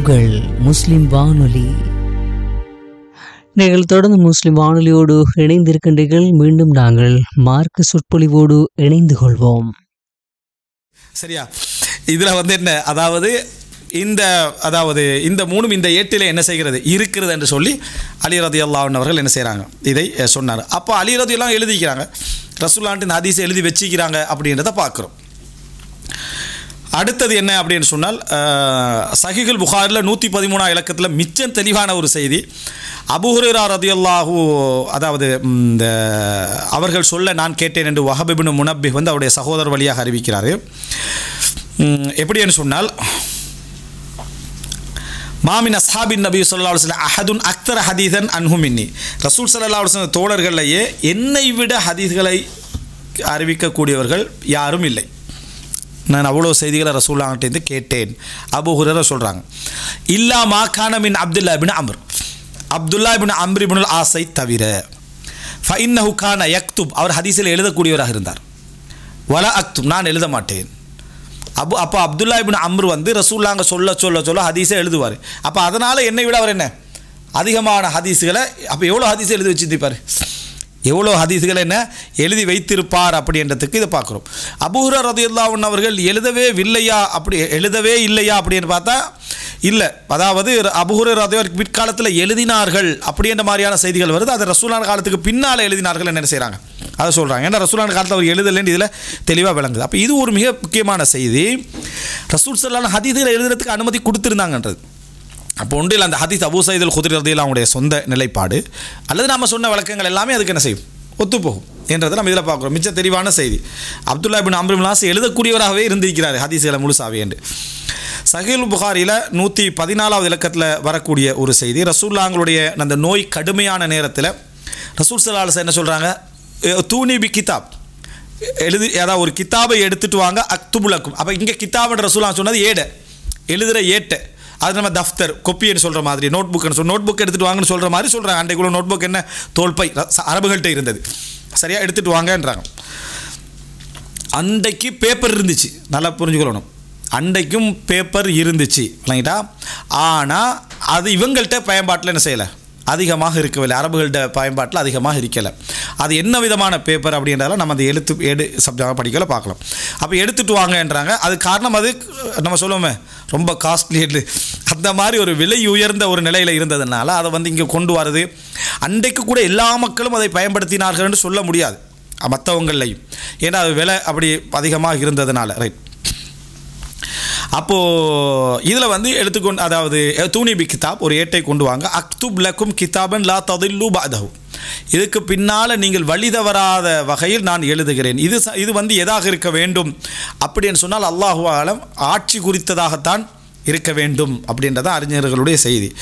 உங்கள் முஸ்லிம் வானொலி. நீங்கள் தொடர்ந்து முஸ்லிம் வானொலியோடு இணைந்திருக்கின்றீர்கள். மீண்டும் நாங்கள் மார்க்க சொற்பொழிவோடு இணைந்து கொள்வோம். சரியா? இதில் என்ன, இந்த மூணும் இந்த ஏட்டில் என்ன செய்கிறது இருக்கிறது என்று சொல்லி அலி ரலியல்லாஹு அன்ஹு அவர்கள் என்ன செய்கிறாங்க, இதை சொன்னார். அப்போ அலி ரலியல்லாஹு எழுதிக்கிறாங்க, ரசூலுல்லாஹ்வின் ஹதீஸை எழுதி வச்சுக்கிறாங்க அப்படின்றத பார்க்குறோம். அடுத்தது என்ன அப்படின்னு சொன்னால், சஹீஹுல் புகாரில் 113 இலக்கத்தில் மிச்சம் தெளிவான ஒரு செய்தி. அபூ ஹுரைரா ரலியல்லாஹு இந்த அவர்கள் சொல்ல நான் கேட்டேன் என்று வஹப் இப்னு முனப்பிஹ் அவருடைய சகோதரர் வழியாக அறிவிக்கிறார். எப்படின்னு சொன்னால், மாமின் அஸ்ஹாபின் நபி ஸல்லல்லாஹு அலைஹி வஸல்லம் அஹதுன் அக்தர ஹதீஸன் அன்ஹு மின்னி. ரசூல் ஸல்லல்லாஹு அலைஹி வஸல்லம் தோழர்களையே என்னை விட ஹதீஸ்களை அறிவிக்கக்கூடியவர்கள் யாரும் இல்லை. நான் அவ்வளோ செய்திகளை ரசூலுல்லாஹ்கிட்டேருந்து கேட்டேன். அபூ ஹுரைரா சொல்கிறாங்க, இல்லா மா கான மின் அப்துல்லா இப்னு அம்ர் இப்னுல் ஆஸை தவிர ஃபஇன்னஹு கான யக்துப், அவர் ஹதீஸில் எழுதக்கூடியவராக இருந்தார். வலா அக்துப், நான் எழுத மாட்டேன். அப்போ அப்துல்லா இப்னு அம்ர் ரசூலுல்லாஹ் சொல்ல ஹதீஸை எழுதுவார். அப்போ அதனால் என்னை விட அவர் என்ன அதிகமான ஹதீஸுகளை, அப்போ எவ்வளோ ஹதீஸை எழுதி வச்சுருப்பார், எவ்வளோ ஹதீஸுகளை என்ன எழுதி வைத்திருப்பார் அப்படின்றதுக்கு இதை பார்க்குறோம். அபூ ஹுரைரா ரலியல்லாஹு அன்ஹு அவர்கள் எழுதவே இல்லையா அப்படின்னு பார்த்தா இல்லை. அதாவது அபூ ஹுரைரா ரலியல்லாஹு பிற்காலத்தில் எழுதினார்கள் அப்படின்ற மாதிரியான செய்திகள் வருது. அது ரசூலுல்லாஹ் காலத்துக்கு பின்னால் எழுதினார்கள் என்ன செய்கிறாங்க அதை சொல்கிறாங்க. ஏன்னா ரசூலுல்லாஹ் காலத்தில் அவர் எழுதலைன்னு இதில் தெளிவாக விளங்குது. அப்போ இது ஒரு மிக முக்கியமான செய்தி. ரசூல் ஸல்லல்லாஹு அலைஹி வஸல்லம் ஹதீஸுகளை எழுதுறதுக்கு அனுமதி கொடுத்துருந்தாங்கன்றது. அப்போ ஒன்றில் அந்த ஹதீஸ் அபூ சயீத் அல் குத்ரி ரலியல்லாஹு அவங்களுடைய சொந்த நிலைப்பாடு, அல்லது நம்ம சொன்ன விளக்கங்கள் எல்லாமே அதுக்கு என்ன செய்யும், ஒத்துப்போகும் என்றதை நம்ம இதில் பார்க்குறோம். மிச்ச தெளிவான செய்தி. அப்துல்லா இப்னு அம்ர் இப்னு ஆஸ் எழுதக்கூடியவராகவே இருந்திருக்கிறார் ஹதீஸ்களை முழுசாவே என்று. சஹீஹுல் புகாரியில் 114 இலக்கத்தில் வரக்கூடிய ஒரு செய்தி. ரசூலுல்லாஹ்வுடைய அந்த நோய் கடுமையான நேரத்தில் ரசூல் ஸல்லல்லாஹு அலைஹி வஸல்லம் என்ன சொல்கிறாங்க, தூனி பி கிதாப், அதாவது ஒரு கிதாபை எடுத்துட்டு வாங்க, அக்துபுலக்கும். அப்போ இங்கே கிதாப்ன்ற ரசூலுல்லாஹ் சொன்னது ஏடை, எழுதுகிற ஏட்டை. அது நம்ம தஃப்தர் கொப்பின்னு சொல்கிற மாதிரி, நோட் புக் எடுத்துகிட்டு வாங்கன்னு சொல்கிற மாதிரி சொல்கிறாங்க. அன்றைக்குள்ள நோட் புக் என்ன தோல்பை அரபுகள்கிட்ட இருந்தது, சரியாக எடுத்துகிட்டு வாங்கன்றாங்க. அன்றைக்கு பேப்பர் இருந்துச்சு, நல்லா புரிஞ்சுக்கொள்ளணும். அன்றைக்கும் பேப்பர் இருந்துச்சு இல்லைங்களா? ஆனால் அது இவங்கள்ட்ட பயன்பாட்டில் என்ன செய்யலை, அதிகமாக இருக்கவில்லை. அரபுகள்கிட்ட பயன்பாட்டில் அதிகமாக இருக்கலை. அது என்ன விதமான பேப்பர் அப்படின்றதால நம்ம அந்த ஏடு சப்ஜெக்டாக படிக்கல பார்க்கலாம். அப்போ எடுத்துகிட்டு வாங்கன்றாங்க. அது காரணம், அது நம்ம சொல்லுவோமே ரொம்ப காஸ்ட்லி, அந்த மாதிரி ஒரு விலை உயர்ந்த ஒரு நிலையில் இருந்ததுனால அதை இங்கே கொண்டு வரது. அன்றைக்கு கூட எல்லா மக்களும் அதை பயன்படுத்தினார்கள் என்று சொல்ல முடியாது மற்றவங்களையும், ஏன்னா அது விலை அப்படி அதிகமாக இருந்ததுனால. ரைட். அப்போது இதில் எடுத்துக்கொண்டு, அதாவது தூனி பி கிதாப், ஒரு ஏட்டை கொண்டு வாங்க, அக்துப் லக்கும் கிதாபன் லா ததில்லு பஅதஹு, இதுக்கு பின்னால் நீங்கள் வழி தவறாத வகையில் நான் எழுதுகிறேன். இது எதாக இருக்க வேண்டும் அப்படின்னு சொன்னால், அல்லாஹு ஆலம் ஆட்சி குறித்ததாகத்தான் இருக்க வேண்டும் அப்படின்றதான் அறிஞர்களுடைய செய்தி.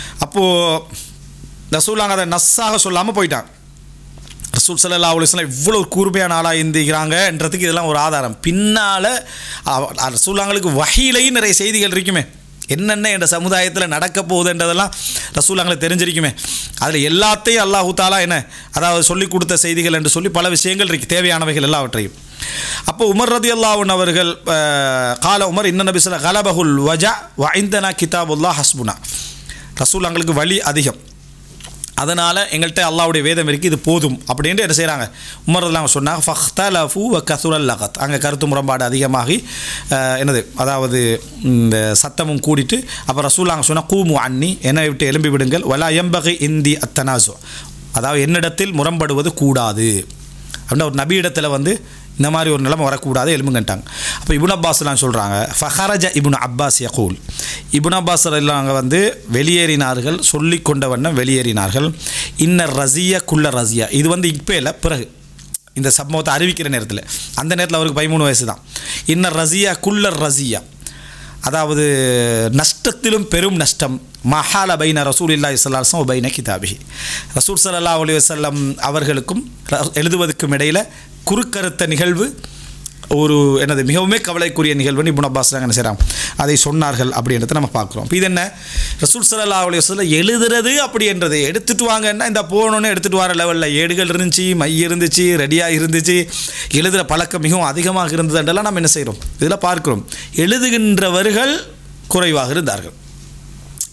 அப்போது ரசூலுல்லாஹ் அதை நஸ்ஸாக சொல்லாமல் போயிட்டான். ரசூல் ஸல்லல்லாஹு அலைஹி வஸல்லம் இவ்வளோ கூர்மையான ஆளாக இருந்துக்கிறாங்கன்றதுக்கு இதெல்லாம் ஒரு ஆதாரம். பின்னால் ரசூலுல்லாஹ்வுக்கு வஹீலையும் நிறைய செய்திகள் இருக்குமே, என்னென்ன என்ற சமுதாயத்தில் நடக்க போகுதுன்றதெல்லாம் ரசூலுல்லாஹ்வுக்கு தெரிஞ்சிருக்குமே. அதில் எல்லாத்தையும் அல்லாஹு தஆலா அதாவது சொல்லிக் கொடுத்த செய்திகள் என்று சொல்லி பல விஷயங்கள் இருக்குது, தேவையானவைகள் எல்லாவற்றையும். அப்போ உமர் ரலியல்லாஹு அன்ஹு அவர்கள் கால உமர் இன்ன நபி ஸல்லல்லாஹு கலபஹுல் வஜா வ இந்தனா கிதாபுல்லாஹ் ஹஸ்புனா, ரசூலுல்லாஹ்வுக்கு வலி அதிகம், அதனால் எங்கள்கிட்ட அல்லாஹ்வுடைய வேதம் இருக்குது, இது போதும் அப்படின்ட்டு என்ன செய்கிறாங்க, உமர் ரலியல்லாஹு அன்ஹு சொன்னாங்க. ஃபஹ்தலஃபு வ கஸுரல் லகத், அங்கே கருத்து முரண்பாடு அதிகமாகி அதாவது இந்த சத்தமும் கூடிட்டு, அப்போ ரசூலுல்லாஹ் சொன்னால் கூமு அன்னி, என்னை விட்டு எழும்பி விடுங்கள், வலா யம்பகி இந்தி அத்தனாசு, அதாவது என்னிடத்தில் முரண்படுவது கூடாது அப்படின்னா ஒரு நபி இடத்துல இந்த மாதிரி ஒரு நிலைமை வரக்கூடாது, எலும்புங்கட்டாங்க. அப்போ இப்னு அப்பாஸ்லாம் சொல்கிறாங்க, ஃபஹரஜ இப்னு அப்பாஸ் யகூல், இப்னு அப்பாஸ் எல்லாம் வெளியேறினார்கள், சொல்லி கொண்ட வண்ணம் வெளியேறினார்கள். இன்னர் ரஸியா குல்ல ரஸியா, இது இப்போ இல்லை, பிறகு இந்த சம்பவத்தை அறிவிக்கிற நேரத்தில், அந்த நேரத்தில் அவருக்கு 13 வயசு தான். இன்னர் ரஸியா குல்லர் ரஸியா, அதாவது நஷ்டத்திலும் பெரும் நஷ்டம். மஹால பைன ரசூலுல்லாஹி ஸல்லல்லாஹு அலைஹி வஸல்லம் பைன கிதாபிஹி, ரசூல் ஸல்லல்லாஹு அலைஹி வஸல்லம் அவர்களுக்கும் எழுதுவதற்கும் இடையில் குறுக்கறுத்த நிகழ்வு, ஒரு மிகவுமே கவலைக்குரிய நிகழ்வுன்னு இப்னு அப்பாஸ் என்ன செய்கிறாங்க, அதை சொன்னார்கள் அப்படின்றத நம்ம பார்க்குறோம். இப்போ இது என்ன, ரசூல் ஸல்லல்லாஹு அலைஹி வஸல்லம் எழுதுறது அப்படின்றது, எடுத்துகிட்டு வாங்கன்னா இந்த போகணுன்னு எடுத்துகிட்டு வர லெவலில் ஏடுகள் இருந்துச்சு, மை இருந்துச்சு, ரெடியாக இருந்துச்சு, எழுதுகிற பழக்கம் மிகவும் அதிகமாக இருந்ததுன்றெல்லாம் நம்ம என்ன செய்கிறோம் இதில் பார்க்குறோம். எழுதுகின்றவர்கள் குறைவாக இருந்தார்கள்.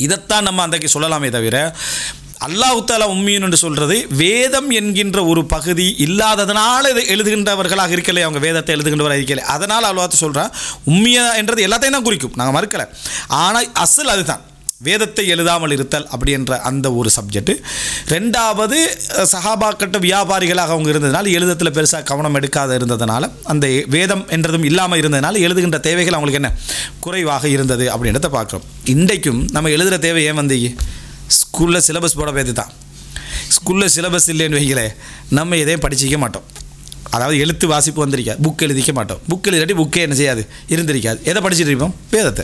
இதைத்தான் நம்ம அன்றைக்கு சொல்லலாமே தவிர அல்லாஹ் தஆலா உம்மியன் என்று சொல்கிறது வேதம் என்கின்ற ஒரு பகுதி இல்லாததனால இதை எழுதுகின்றவர்களாக இருக்கலை, அவங்க வேதத்தை எழுதுகின்றவராக இருக்கலை, அதனால் அல்லாஹ் சொல்கிறான் உம்மியா என்றது எல்லாத்தையும் தான் குறிக்கும், நாங்கள் மறுக்கலை. ஆனால் அசல் அதுதான் வேதத்தை எழுதாமல் இருத்தல் அப்படி என்ற அந்த ஒரு சப்ஜெக்ட். ரெண்டாவது சஹாபாக்கட்ட வியாபாரிகளாக அவங்க இருந்ததுனால எழுதத்தில் பெருசாக கவனம் எடுக்காத இருந்ததுனால அந்த வேதம் என்றதும் இல்லாமல் இருந்ததுனால எழுதுகின்ற தேவைகள் அவங்களுக்கு என்ன குறைவாக இருந்தது அப்படின்றத பார்க்குறோம். இன்றைக்கும் நம்ம எழுதுகிற தேவை ஏன் வந்து ஸ்கூலில் சிலபஸ் போட பேத்து தான். ஸ்கூலில் சிலபஸ் இல்லைன்னு வைங்களே நம்ம எதையும் படிச்சிக்க மாட்டோம். அதாவது எழுத்து வாசிப்பு வந்திருக்காது, புக் எழுதிக்க மாட்டோம். புக் எழுதாட்டி புக்கே என்ன செய்யாது, இருந்திருக்காது. எதை படிச்சுட்டு இருப்போம்?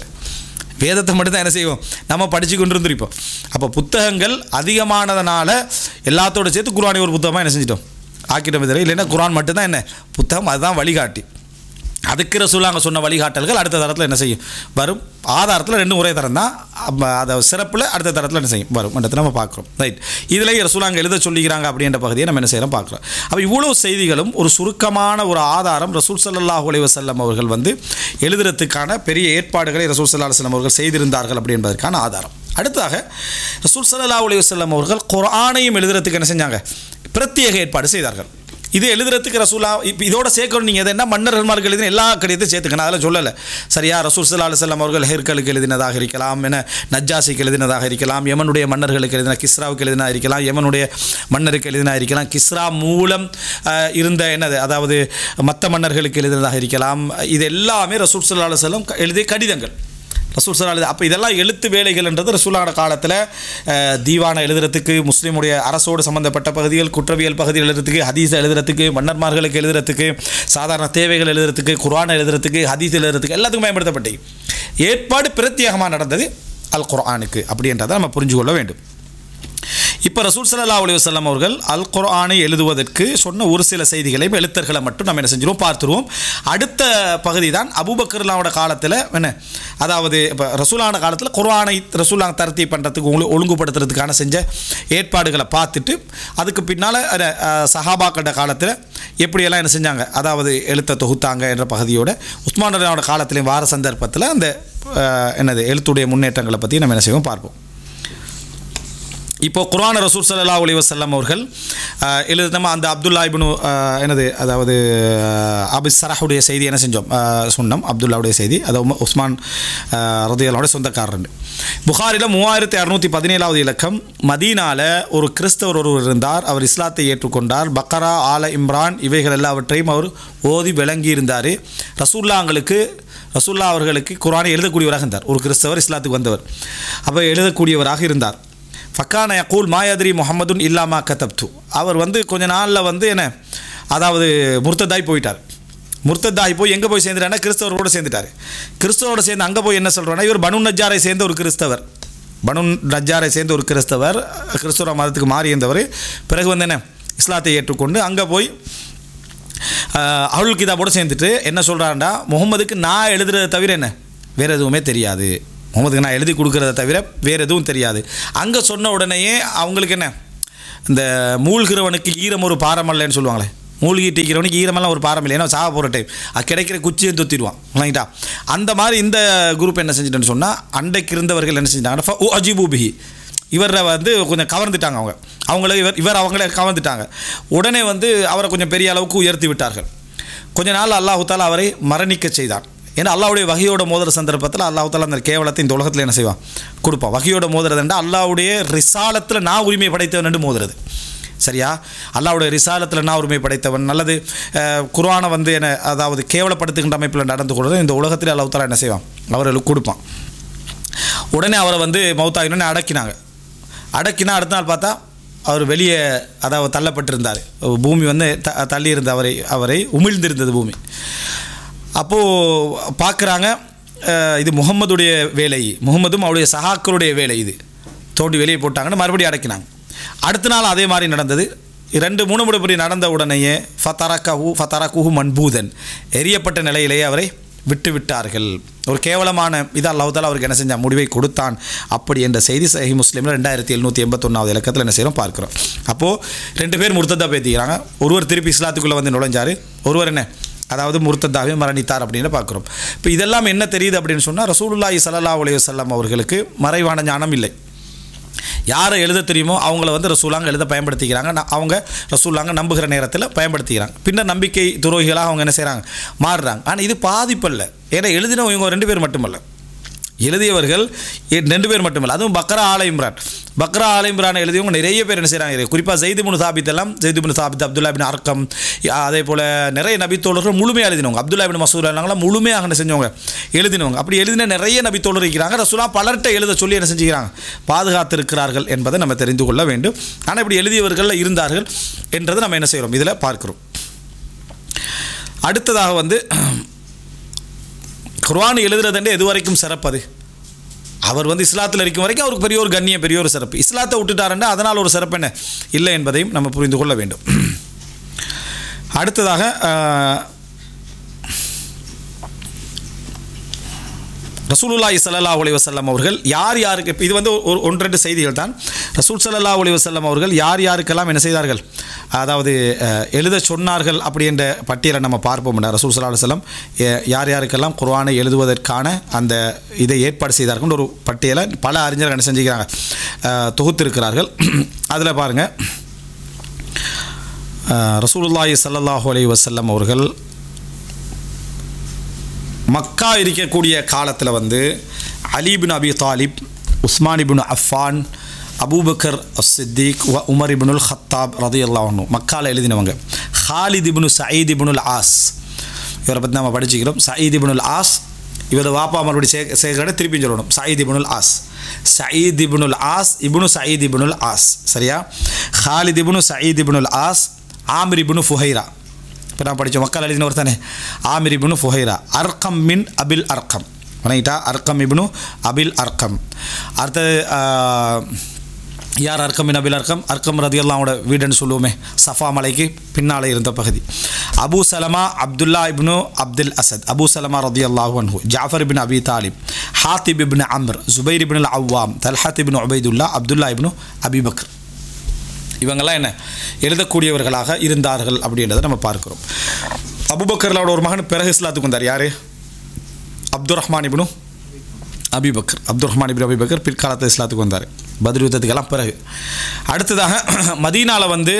வேதத்தை மட்டும்தான் என்ன செய்வோம், நம்ம படித்து கொண்டு இருந்திருப்போம். அப்போ புத்தகங்கள் அதிகமானதுனால எல்லாத்தோடு சேர்த்து குர்ஆனை ஒரு புத்தகமாக என்ன செஞ்சிட்டோம், ஆக்கிட்டோம். தெரியல, இல்லைன்னா குர்ஆன் மட்டும்தான் என்ன புத்தகம், அதுதான் வழிகாட்டி. அதுக்கு ரசூலுல்லாஹ் சொன்ன வழிகாட்டல்கள் அடுத்த தரத்தில் என்ன செய்யும் வரும். ஆதாரத்தில் ரெண்டும் ஒரே தரம் தான், அதை சிறப்பில் அடுத்த தரத்தில் என்ன செய்யும் வரும் என்றதை நம்ம பார்க்குறோம். ரைட், இதில் ரசூலுல்லாஹ் எழுத சொல்லிக்கிறாங்க அப்படின்ற பகுதியை நம்ம என்ன செய்கிறோம் பார்க்குறோம். அப்போ இவ்வளோ செய்திகளும் ஒரு சுருக்கமான ஒரு ஆதாரம் ரசூல் ஸல்லல்லாஹு அலைஹி வஸல்லம் அவர்கள் வந்து எழுதுறதுக்கான பெரிய ஏற்பாடுகளை ரசூல் ஸல்லல்லாஹு அலைஹி வஸல்லம் அவர்கள் செய்திருந்தார்கள் அப்படி என்பதற்கான ஆதாரம். அடுத்ததாக ரசூல் ஸல்லல்லாஹு அலைஹி வஸல்லம் அவர்கள் குர்ஆனையும் எழுதுறதுக்கு என்ன செஞ்சாங்க, பிரத்யேக ஏற்பாடு செய்தார்கள். இது எழுதுறதுக்கு ரசூலா இப்போ இதோட சேர்க்கணும். நீங்கள் எது என்ன மன்னர்மார்கள் எழுதின எல்லா கடிதத்தையும் சேர்த்துக்கணும், அதெல்லாம் சொல்லலை சரியா. ரசூல் ஸல்லல்லாஹு அலைஹி வஸல்லம் அவர்கள் ஹெர்கலுக்கு எழுதினதாக இருக்கலாம், என்ன நஜ்ஜாசிக்கு எழுதினதாக இருக்கலாம், யமனுடைய மன்னர்களுக்கு எழுதின கிஸ்ராவுக்கு எழுதினா இருக்கலாம், யமனுடைய மன்னருக்கு எழுதினா இருக்கலாம், கிஸ்ரா மூலம் இருந்த என்னது அதாவது மற்ற மன்னர்களுக்கு எழுதினதாக இருக்கலாம். இது எல்லாமே ரசூல் ஸல்லல்லாஹு அலைஹி வஸல்லம் எழுதிய கடிதங்கள் ரசூல் ஸல்லல்லாஹு அலைஹி. அப்போ இதெல்லாம் எழுத்து வேலைகள்ன்றது ரசூலுல்லாஹ் காலத்தில் தீவானை எழுதுறதுக்கு, முஸ்லீமுடைய அரசோடு சம்பந்தப்பட்ட பகுதிகள், குற்றவியல் பகுதிகள் எழுதுறதுக்கு, ஹதீஸை எழுதுறதுக்கு, மன்னர்மார்களுக்கு எழுதுறதுக்கு, சாதாரண தேவைகள் எழுதுறதுக்கு, குர்ஆனை எழுதுறதுக்கு, ஹதீஸ் எழுதுறதுக்கு எல்லாத்துக்கும் பயன்படுத்தப்பட்டு ஏற்பாடு பிரத்யேகமாக நடந்தது அல் குர்ஆனுக்கு அப்படின்றதை நம்ம புரிஞ்சு கொள்ள வேண்டும். இப்போ ரசூல் ஸல்லல்லாஹு அலைஹி வஸல்லம் அவர்கள் அல் குர்ஆனை எழுதுவதற்கு சொன்ன ஒரு சில செய்திகளையும் எழுத்தர்களை மட்டும் நம்ம என்ன செஞ்சிருவோம் பார்த்துருவோம். அடுத்த பகுதி தான் அபூபக்கர்லாவோட காலத்தில் என்ன அதாவது இப்போ ரசூலான காலத்தில் குர்ஆனை ரசூலாங்க தர்த்தீப் பண்ணுறதுக்கு ஒழுங்குபடுத்துறதுக்கான செஞ்ச ஏற்பாடுகளை பார்த்துட்டு அதுக்கு பின்னால் சஹாபாக்களோட காலத்தில் எப்படியெல்லாம் என்ன செஞ்சாங்க அதாவது எழுத்த தொகுத்தாங்க என்ற பகுதியோட உஸ்மான் ரலியல்லாஹு அன்ஹு காலத்திலையும் வார சந்தர்ப்பத்தில் அந்த என்னது எழுத்துடைய முன்னேற்றங்களை பற்றி நம்ம என்ன செய்வோம் பார்ப்போம். இப்போ குர்ஆன் ரசூல் ஸல்லல்லாஹு அலைஹி வஸல்லம் அவர்கள் எழுதுனமா அந்த அப்துல்லா இப்னு என்னது அதாவது அபி ஸரஹுடைய செய்தி என்ன செஞ்சோம் சொன்னோம். அப்துல்லாவுடைய செய்தி அது உஸ்மான் ரலியல்லாஹு சொந்தக்காரர். புகாரில் 3617வது இலக்கம். மதீனாவில் ஒரு கிறிஸ்தவர் ஒருவர் இருந்தார். அவர் இஸ்லாத்தை ஏற்றுக்கொண்டார். பக்கரா, ஆல இம்ரான் இவைகள் எல்லாவற்றையும் அவர் ஓதி விளங்கி இருந்தார். ரசூல்லா அவர்களுக்கு குர்ஆனை எழுதக்கூடியவராக இருந்தார். ஒரு கிறிஸ்தவர் இஸ்லாத்துக்கு வந்தவர், அப்போ எழுதக்கூடியவராக இருந்தார். ஃபக்கான யகூல் மாயத்ரி முஹம்மதுன் இல்லாமா கதப்து. அவர் வந்து கொஞ்ச நாளில் என்ன அதாவது முர்த்ததாய் போயிட்டார். முர்த்ததாய் போய் எங்கே போய் சேர்ந்துட்டாருன்னா கிறிஸ்தவரோடு சேர்ந்துட்டார். கிறிஸ்தவரோடு சேர்ந்து அங்கே போய் என்ன சொல்கிறோன்னா இவர் பனு நஜ்ஜாரை சேர்ந்த ஒரு கிறிஸ்தவர். பனு நஜ்ஜாரை சேர்ந்த ஒரு கிறிஸ்தவர் கிறிஸ்தவ மதத்துக்கு மாறி இருந்தவர். பிறகு என்ன இஸ்லாத்தை ஏற்றுக்கொண்டு அங்கே போய் அஹ்லுல் கிதாபோடு சேர்ந்துட்டு என்ன சொல்கிறாருன்னா முகம்மதுக்கு நான் எழுதுறதை தவிர என்ன வேறு எதுவுமே தெரியாது, முகமதுக்கு நான் எழுதி கொடுக்குறத தவிர வேறு எதுவும் தெரியாது. அங்கே சொன்ன உடனேயே அவங்களுக்கு என்ன இந்த மூழ்கிறவனுக்கு ஈரம் ஒரு பாரம் இல்லைன்னு சொல்லுவாங்களே, மூழ்கிட்டு இருக்கிறவனுக்கு ஈரமெல்லாம் ஒரு பாரம் இல்லை, ஏன்னா சாக போகிற டைம் அது கிடைக்கிற குச்சியை தொத்திடுவான் இல்லைங்களா. அந்த மாதிரி இந்த குரூப் என்ன செஞ்சுட்டேன்னு சொன்னால் அன்றைக்கு இருந்தவர்கள் என்ன செஞ்சிட்டாங்கன்னா ஓ அஜிபூபிஹி இவரை வந்து கொஞ்சம் கவர்ந்துட்டாங்க. இவர் அவங்கள கவர்ந்துட்டாங்க. உடனே அவரை கொஞ்சம் பெரிய அளவுக்கு உயர்த்தி விட்டார்கள். கொஞ்ச நாள் அல்லாஹ் தஆலா அவரை மரணிக்க செய்தான். ஏன்னா அல்லாஹ்வுடைய வஹியோட மோதுற சந்தர்ப்பத்தில் அல்லாஹ் தஆலா அந்த கேவலத்தை இந்த உலகத்தில் என்ன செய்வான் கொடுப்பான். வஹியோட மோதுறதுண்டா அல்லாஹ்வுடைய ரிசாலத்தில் நான் உரிமை படைத்தவன் என்று மோதுறது சரியா. அல்லாஹ்வுடைய ரிசாலத்தில் நான் உரிமை படைத்தவன் நல்லது. குர்ஆனை என்ன அதாவது கேவலப்படுத்துகின்ற அமைப்பில் நடந்து கொள்வது இந்த உலகத்தில் அல்லாஹ் தஆலா என்ன செய்வான் அவர்களுக்கு கொடுப்பான். உடனே அவரை மௌத்தாகினோடனே அடக்கினா அடுத்த நாள் பார்த்தா அவர் வெளியே அதாவது தள்ளப்பட்டிருந்தார். பூமி தள்ளி இருந்த அவரை உமிழ்ந்திருந்தது பூமி. அப்போது பார்க்குறாங்க இது முகம்மதுடைய வேலை, முகம்மதும் அவருடைய சஹாக்களுடைய வேலை, இது தோண்டி வெளியே போட்டாங்கன்னு மறுபடியும் அடக்கினாங்க. அடுத்த நாள் அதே மாதிரி நடந்தது. 2-3 முறை நடந்த உடனேயே ஃபதரகுஹு மன்பூதன் எரியப்பட்ட நிலையிலேயே அவரை விட்டு விட்டார்கள். ஒரு கேவலமான இது அல்லாஹ் தஆலா அவருக்கு என்ன செஞ்சால் முடிவை கொடுத்தான் அப்படி என்ற செய்தி சஹீஹ் முஸ்லிமில் 2781வது இலக்கத்தில் என்ன செய்கிறோம் பார்க்குறோம். அப்போது 2 பேர் முர்த்ததா பேத்திக்கிறாங்க. ஒருவர் திருப்பி இஸ்லாத்துக்குள்ளே நுழைஞ்சார், ஒருவர் என்ன அதாவது முர்த்ததாவே மரணித்தார் அப்படின்னு பார்க்குறோம். இப்போ இதெல்லாம் என்ன தெரியுது அப்படின்னு சொன்னால் ரசூலுல்லாஹி ஸல்லல்லாஹு அலைஹி வஸல்லம் அவர்களுக்கு மறைவான ஞானம் இல்லை. யாரை எழுத தெரியுமோ அவங்கள வந்து ரசூலாங்க எழுத பயன்படுத்திக்கிறாங்க. அவங்க ரசூலாங்க நம்புகிற நேரத்தில் பயன்படுத்திக்கிறாங்க. பின்னர் நம்பிக்கை துரோகிகளாக அவங்க என்ன செய்கிறாங்க, மாறுறாங்க. ஆனால் இது பாதிப்பல்ல. ஏன்னா எழுதினவங்க இவங்க 2 பேர் மட்டுமல்ல, எழுதியவர்கள் 2 பேர் மட்டுமல்ல. அதுவும் பக்ரா ஆல இம்ரான் எழுதியவங்க நிறைய பேர் என்ன செய்கிறாங்க. குறிப்பாக ஸைத் இப்னு சாபித் எல்லாம், ஸைத் இப்னு சாபித், அப்துல்லா இப்னு அர்கம், அதே போல் நிறைய நபித்தோழர்கள் முழுமையாக எழுதினவங்க. அப்துல்லா இப்னு மசூத் எல்லாம் முழுமையாக என்ன செஞ்சவங்க, எழுதினவங்க. அப்படி எழுதின நிறைய நபித்தோழர் இருக்கிறாங்க. ரசூலா பலர்கிட்ட எழுத சொல்லி என்ன செஞ்சுக்கிறாங்க, பாதுகாத்திருக்கிறார்கள் என்பதை நம்ம தெரிந்து கொள்ள வேண்டும். ஆனால் இப்படி எழுதியவர்கள் இருந்தார்கள் என்றதை நம்ம என்ன செய்கிறோம், இதில் பார்க்கிறோம். அடுத்ததாக வந்து குர்ஆன் எழுதுறதுன்றே எது வரைக்கும் சிறப்பது? அவர் வந்து இஸ்லாத்தில் இருக்கும் வரைக்கும் அவருக்கு பெரிய ஒரு கண்ணியம், பெரிய ஒரு சிறப்பு. இஸ்லாத்தை விட்டுட்டாருன்னா அதனால் ஒரு சிறப்பு என்ன இல்லை என்பதையும் நம்ம புரிந்து கொள்ள வேண்டும். அடுத்ததாக ரசூலுல்லாஹி ஸல்லல்லாஹு அலைஹி வஸல்லம் அவர்கள் யார் யாருக்கு, இது வந்து 1-2 செய்திகள் தான். ரசூல் ஸல்லல்லாஹு அலைஹி வஸல்லம் அவர்கள் யார் யாருக்கெல்லாம் என்ன செய்தார்கள், அதாவது எழுத சொன்னார்கள் அப்படி என்ற பட்டியலை நம்ம பார்ப்போம். ரசூல் ஸல்லல்லாஹு அலைஹி வஸல்லம் யார் யாருக்கெல்லாம் குர்ஆனை எழுதுவதற்கான அந்த இதை ஏற்பாடு செய்தார்கள் ஒரு பட்டியலை பல அறிஞர்கள் என்ன செஞ்சுக்கிறாங்க, தொகுத்திருக்கிறார்கள். அதில் பாருங்கள், ரசூலுல்லாஹி ஸல்லல்லாஹு அலைஹி வஸல்லம் அவர்கள் மக்கா இருக்கக்கூடிய காலத்தில் வந்து அலி இப்னு அபி தாலிப், உஸ்மான் இப்னு அஃபான், அபூபக்கர் அஸ்-சித்திக், உமர் இப்னுல் ஹத்தாப் ரலியல்லாஹு அன்ஹு மக்காவில் எழுதினவங்க. ஹாலித் இப்னு சயீத் இப்னுல் ஆஸ், இவரை பற்றி நம்ம படிச்சுக்கிறோம். சயீத் இப்னுல் ஆஸ், இவர் வாப்பா மறுபடியும் சேர்க்கட திருப்பி சொல்லணும். சயீத் இப்னுல் ஆஸ், சயீத் இப்னுல் ஆஸ், இப்னு சயீத் இப்னுல் ஆஸ், சரியா? ஹாலித் இப்னு சயீத் இப்னுல் ஆஸ், ஆமிர் இப்னு ஃபுஹைரா, இப்போ நான் படித்தோம் மக்கள் எழுதினவர் தானே, ஆமிர் இப்னு ஃபுஹைரா, அர்கம் மின் அபில் அர்கம், வணங்கிட்டா, அர்கம் இப்னு அபில் அர்கம். அடுத்தது யார் அர்கம் மின் அபில் அர்கம்? அர்கம் ரதியல்லாஹோட வீடுன்னு சொல்லுவோமே, சஃபா மலைக்கு பின்னால் இருந்த பகுதி. அபு சலமா அப்துல்லா இப்னு அப்துல் அசத், அபு சலமா ரதியல்லாஹு அன்ஹு, ஜாஃபர் இப்னு அபி தாலிப், ஹாத்திப் இப்னு அம்ர், ஜுபைர் இப்னு அல் அவ்வாம், தல்ஹத் இப்னு உபைதுல்லா, அப்துல்லா இப்னு அபி பக்ர், இவங்கெல்லாம் என்ன எழுதக்கூடியவர்களாக இருந்தார்கள் அப்படின்றத நம்ம பார்க்கிறோம். அபூபக்கர்லோட ஒரு மகன் பிறகு இஸ்லாத்துக்கு வந்தார். யார்? அப்துல் ரஹ்மான் இப்னு அபி பக்கர். அப்துல் ரஹ்மான் இப்னு அபி பக்கர் பிற்காலத்தில் இஸ்லாத்துக்கு வந்தார், பத்ர் யுத்தத்துக்கெல்லாம் பிறகு. அடுத்ததாக மதீனாவில் வந்து,